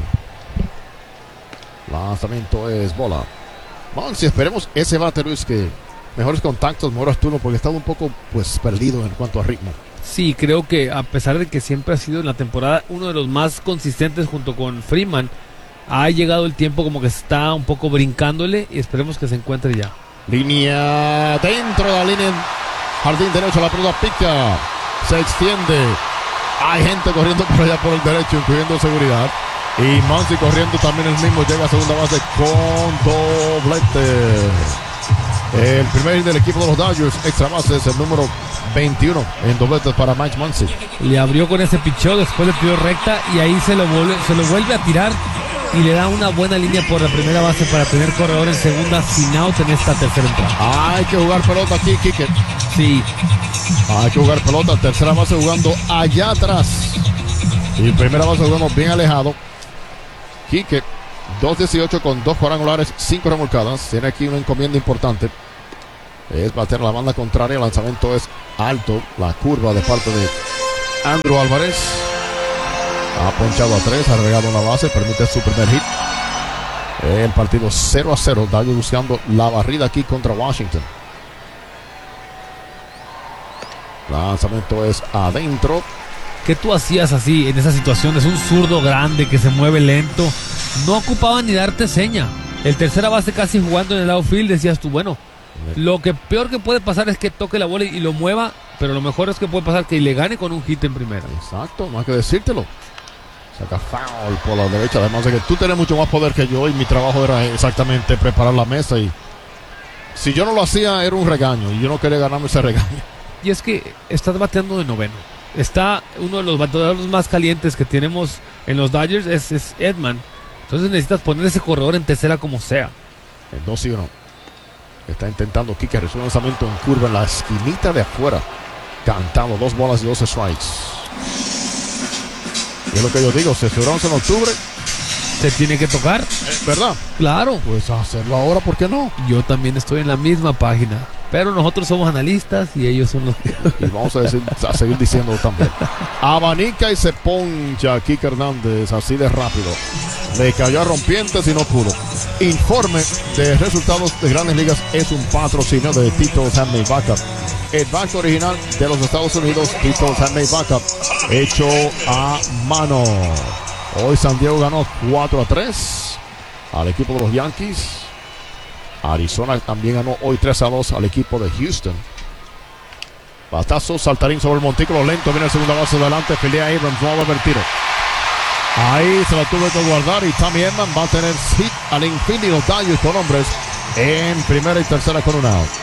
Lanzamiento es bola. Muncy, esperemos ese bate, Luis, que mejores contactos, mejores turnos, porque ha estado un poco pues perdido en cuanto a ritmo. Sí, creo que a pesar de que siempre ha sido en la temporada uno de los más consistentes junto con Freeman, ha llegado el tiempo como que está un poco brincándole y esperemos que se encuentre ya. Línea dentro de la línea, jardín derecho, la pelota pica, se extiende. Hay gente corriendo por allá por el derecho, incluyendo seguridad. Y Muncy corriendo también el mismo, llega a segunda base con doblete. El primer del equipo de los Dodgers, extra base, es el número veintiuno en dobletes para Max Muncy. Le abrió con ese picheo, después le tiró recta y ahí se lo vuelve, se lo vuelve a tirar y le da una buena línea por la primera base para tener corredor en segunda sin out en esta tercera entrada. Hay que jugar pelota aquí, Kike. Sí. Hay que jugar pelota, tercera base jugando allá atrás y primera base jugando bien alejado. Kike dos dieciocho con dos cuadrangulares, cinco remolcadas. Tiene aquí una encomienda importante. Es bater la banda contraria. El lanzamiento es alto. La curva de parte de Andrew Álvarez. Ha ponchado a tres, ha regado una base, permite su primer hit. El partido cero a cero. Dodgers buscando la barrida aquí contra Washington. Lanzamiento es adentro. ¿Qué tú hacías así en esa situación? Es un zurdo grande que se mueve lento. No ocupaba ni darte seña. El tercera base casi jugando en el outfield, decías tú, bueno, lo que peor que puede pasar es que toque la bola y lo mueva, pero lo mejor es que puede pasar que le gane con un hit en primera. Exacto, no hay que decírtelo. Saca foul por la derecha, además de que tú tienes mucho más poder que yo y mi trabajo era exactamente preparar la mesa y si yo no lo hacía era un regaño y yo no quería ganarme ese regaño. Y es que estás bateando de noveno. Está uno de los bateadores más calientes que tenemos en los Dodgers, es, es Edman. Entonces necesitas poner ese corredor en tercera como sea. El dos y uno. Está intentando Kike, recibe un lanzamiento en curva en la esquinita de afuera. Cantando, dos bolas y dos strikes. Y es lo que yo digo, si cerramos en octubre, se tiene que tocar. ¿Eh, ¿Verdad? Claro. Pues hacerlo ahora, ¿por qué no? Yo también estoy en la misma página. Pero nosotros somos analistas y ellos son los que... Y vamos a, decir, a seguir diciendo también. Abanica y se poncha Kike Hernández así de rápido. Le cayó a rompientes y no pudo. Informe de resultados de Grandes Ligas es un patrocinio de Tito's Handmade Backup. El banco original de los Estados Unidos, Tito's Handmade Backup, hecho a mano. Hoy San Diego ganó cuatro a tres al equipo de los Yankees. Arizona también ganó hoy tres a dos al equipo de Houston. Batazo, saltarín sobre el montículo lento. Viene el segunda base adelante. Pelea Abrams, no va a haber tiro. Ahí se la tuvo que guardar y Tommy Edman va a tener hit al infield y los Dodgers con hombres en primera y tercera con un out.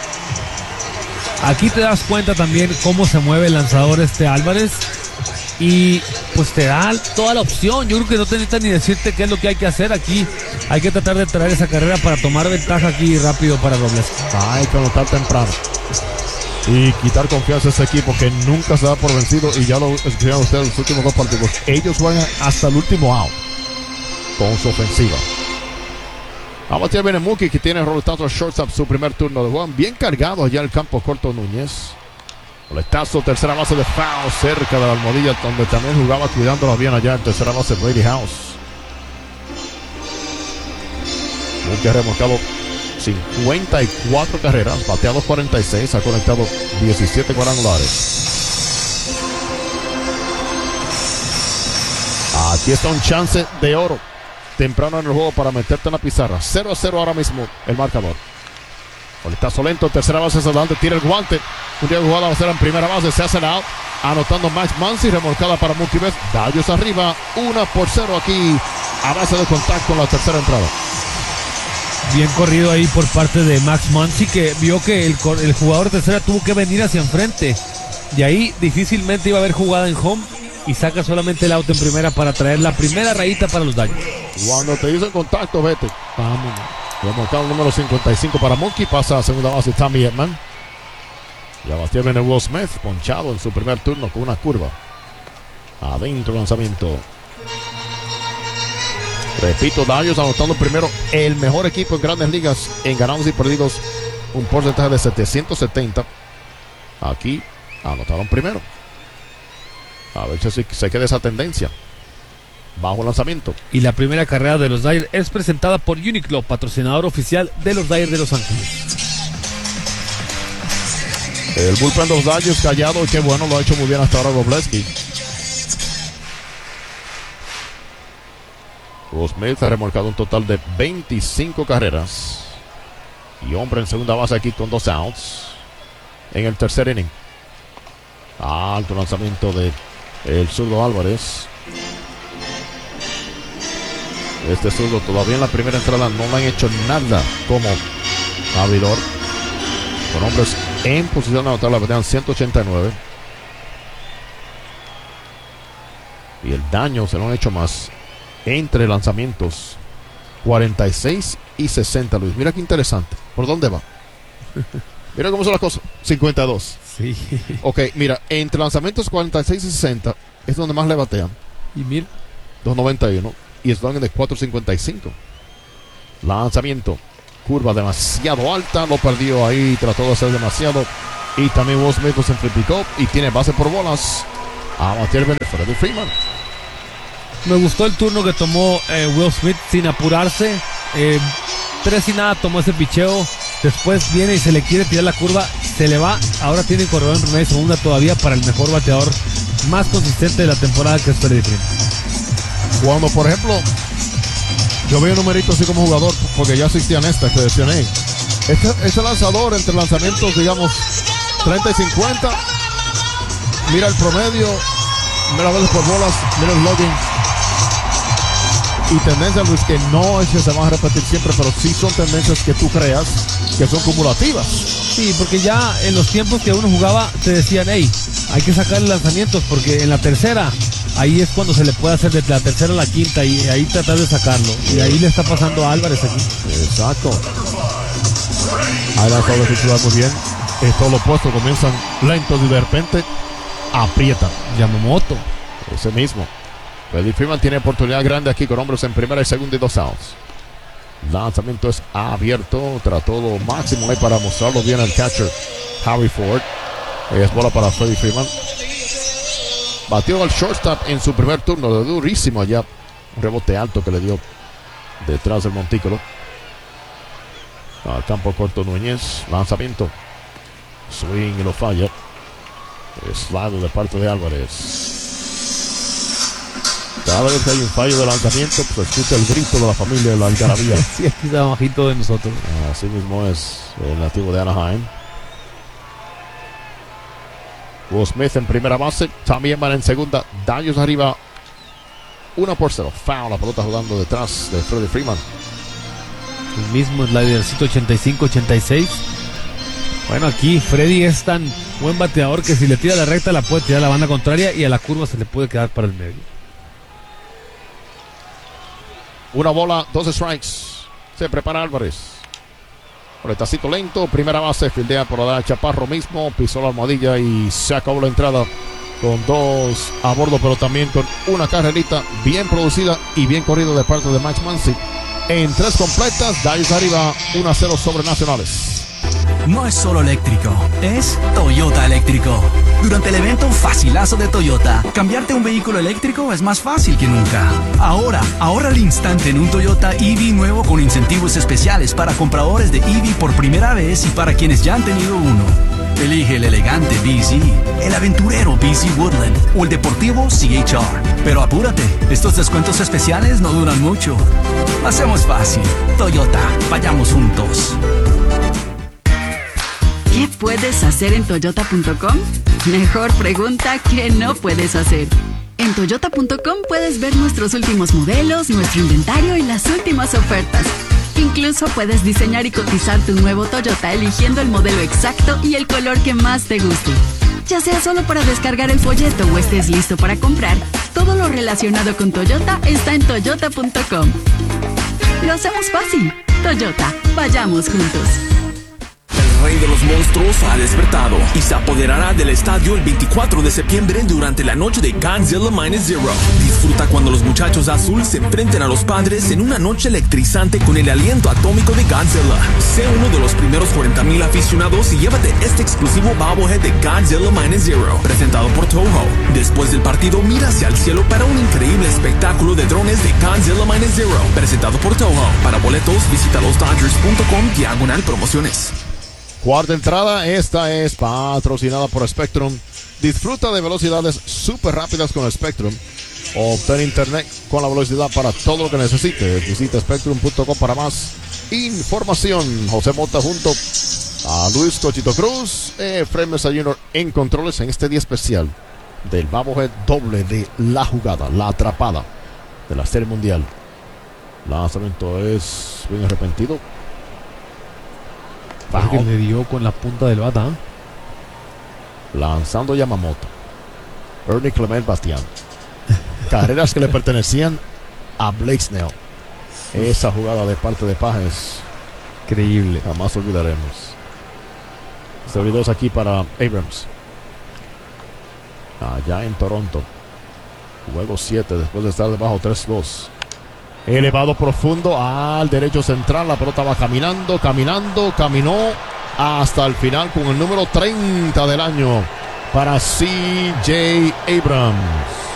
Aquí te das cuenta también cómo se mueve el lanzador este Álvarez y pues te da toda la opción. Yo creo que no te necesitas ni decirte qué es lo que hay que hacer aquí. Hay que tratar de traer esa carrera para tomar ventaja aquí rápido para Robles. Hay que anotar temprano y quitar confianza a ese equipo que nunca se da por vencido, y ya lo escucharon ustedes los últimos dos partidos. Ellos juegan hasta el último out con su ofensiva. A batear viene Mookie, que tiene roletazo shortstop su primer turno de juego. Bien cargado allá el campo corto Núñez. Roletazo, tercera base de foul cerca de la almohadilla, donde también jugaba cuidándola bien allá en tercera base Brady House. Mookie ha remolcado cincuenta y cuatro carreras, bateado cuarenta y seis, ha conectado diecisiete cuadrangulares. Aquí está un chance de oro temprano en el juego para meterte en la pizarra. cero a cero ahora mismo el marcador. Boletazo lento, tercera base hacia adelante, tira el guante. Un día de jugada va a ser en primera base, se hace el out, anotando Max Muncy, remolcada para Mookie Betts. Dodgers arriba, una por cero aquí a base de contacto en la tercera entrada. Bien corrido ahí por parte de Max Muncy, que vio que el, el jugador de tercera tuvo que venir hacia enfrente. Y ahí difícilmente iba a haber jugada en home. Y saca solamente el out en primera para traer la primera rayita para los Dodgers. Cuando te dicen contacto, vete. Vamos. Remolcado número cincuenta y cinco para Mookie. Pasa a segunda base Tommy Edman. Ya bastió viene Will Smith, ponchado en su primer turno con una curva. Adentro lanzamiento. Repito, Dodgers anotando primero, el mejor equipo en Grandes Ligas en ganados y perdidos, un porcentaje de setecientos setenta. Aquí anotaron primero. A ver si se queda esa tendencia. Bajo lanzamiento. Y la primera carrera de los Dodgers es presentada por Uniqlo, patrocinador oficial de los Dodgers de Los Ángeles. El bullpen de los Dodgers callado, y qué bueno, lo ha hecho muy bien hasta ahora Robleski. Will Smith ha remolcado un total de veinticinco carreras. Y hombre en segunda base aquí con dos outs. En el tercer inning. Alto lanzamiento de el zurdo Álvarez. Este zurdo todavía en la primera entrada no le han hecho nada como abridor. Con hombres en posición de anotar, la batean ciento ochenta y nueve. Y el daño se lo han hecho más entre lanzamientos cuarenta y seis y sesenta, Luis. Mira qué interesante. ¿Por dónde va? Mira cómo son las cosas. cincuenta y dos. Sí. Ok, mira, entre lanzamientos cuarenta y seis y sesenta es donde más le batean. Y mil. dos noventa y uno. Y es de cuatro cincuenta y cinco. Lanzamiento. Curva demasiado alta. Lo perdió ahí. Trató de hacer demasiado. Y también Will Smith lo simplificó. Y tiene base por bolas. A batir Freddie Freeman. Me gustó el turno que tomó eh, Will Smith sin apurarse. Eh, tres y nada tomó ese picheo. Después viene y se le quiere tirar la curva. Se le va. Ahora tiene corredor en primera y segunda todavía para el mejor bateador más consistente de la temporada, que es Freddie Freeman. Cuando, por ejemplo, yo veo numeritos así como jugador, porque ya existían estas que mencioné. Este, este lanzador entre lanzamientos, digamos, treinta y cincuenta. Mira el promedio. Mira veces por bolas. Mira el logging. Y tendencias, Luis, que no es que se van a repetir siempre, pero sí son tendencias que tú creas que son cumulativas. Sí, porque ya en los tiempos que uno jugaba te decían, hey, hay que sacar lanzamientos, porque en la tercera, ahí es cuando se le puede hacer de la tercera a la quinta y ahí tratar de sacarlo. Y ahí le está pasando a Álvarez aquí. Exacto. Ahí lanzado que jugar muy bien. Es todo lo opuesto, comienzan lentos y de repente aprietan. Yamamoto. Ese mismo. Freddie Freeman tiene oportunidad grande aquí con hombres en primera y segunda y dos outs. Lanzamiento es abierto. Trató lo máximo ahí para mostrarlo bien al catcher Harry Ford. Es bola para Freddie Freeman. Batió al shortstop en su primer turno. De durísimo allá. Un rebote alto que le dio detrás del montículo. Al campo corto Núñez. Lanzamiento. Swing y lo falla. Slide de parte de Álvarez. Cada vez que hay un fallo de lanzamiento, pues escucha el grito de la familia de la algarabía. Sí, aquí está bajito de nosotros. Así mismo es el nativo de Anaheim. Will Smith en primera base, también van en segunda. Daños arriba, uno por cero. Foul, la pelota jugando detrás de Freddie Freeman. El mismo slidercito ochenta y cinco ochenta y seis. Bueno, aquí Freddy es tan buen bateador que si le tira la recta la puede tirar a la banda contraria y a la curva se le puede quedar para el medio. Una bola, dos strikes. Se prepara Álvarez. Retacito lento, primera base, fildea por la Chaparro mismo, pisó la almohadilla y se acabó la entrada con dos a bordo, pero también con una carrerita bien producida y bien corrido de parte de Max Muncy. En tres completas, Dallas arriba uno a cero sobre Nacionales. No es solo eléctrico, es Toyota eléctrico. Durante el evento Facilazo de Toyota, cambiarte a un vehículo eléctrico es más fácil que nunca. Ahora, ahorra al instante en un Toyota E V nuevo con incentivos especiales para compradores de E V por primera vez y para quienes ya han tenido uno. Elige el elegante B Z, el aventurero B Z Woodland o el deportivo C H R. Pero apúrate, estos descuentos especiales no duran mucho. Hacemos fácil. Toyota, vayamos juntos. ¿Qué puedes hacer en toyota punto com? Mejor pregunta que no puedes hacer. En toyota punto com puedes ver nuestros últimos modelos, nuestro inventario y las últimas ofertas. Incluso puedes diseñar y cotizar tu nuevo Toyota eligiendo el modelo exacto y el color que más te guste. Ya sea solo para descargar el folleto o estés listo para comprar, todo lo relacionado con Toyota está en toyota punto com. Lo hacemos fácil. Toyota, vayamos juntos. El rey de los monstruos ha despertado y se apoderará del estadio el veinticuatro de septiembre durante la noche de Godzilla Minus Zero. Disfruta cuando los muchachos azul se enfrenten a los padres en una noche electrizante con el aliento atómico de Godzilla. Sé uno de los primeros cuarenta mil aficionados y llévate este exclusivo bobblehead de Godzilla Minus Zero, presentado por Toho. Después del partido, mira hacia el cielo para un increíble espectáculo de drones de Godzilla Minus Zero, presentado por Toho. Para boletos, visita los dodgers punto com diagonal promociones. Cuarta entrada, esta es patrocinada por Spectrum. Disfruta de velocidades súper rápidas con Spectrum. Obtén internet con la velocidad para todo lo que necesites. Visita spectrum punto com para más información. José Mota junto a Luis Cochito Cruz, Efraín Mesa junior en controles en este día especial del bobblehead doble de la jugada, la atrapada de la Serie Mundial. Lanzamiento es bien arrepentido. Que le dio con la punta del bata. ¿eh? Lanzando Yamamoto. Ernie Clement bateando. Carreras que le pertenecían a Blake Snell. Esa jugada de parte de Paja es increíble. Jamás olvidaremos. Este video es aquí para Abrams. Allá en Toronto. Juego siete después de estar debajo tres dos. Elevado profundo al derecho central. La pelota va caminando, caminando, caminó hasta el final con el número treinta del año para C J Abrams.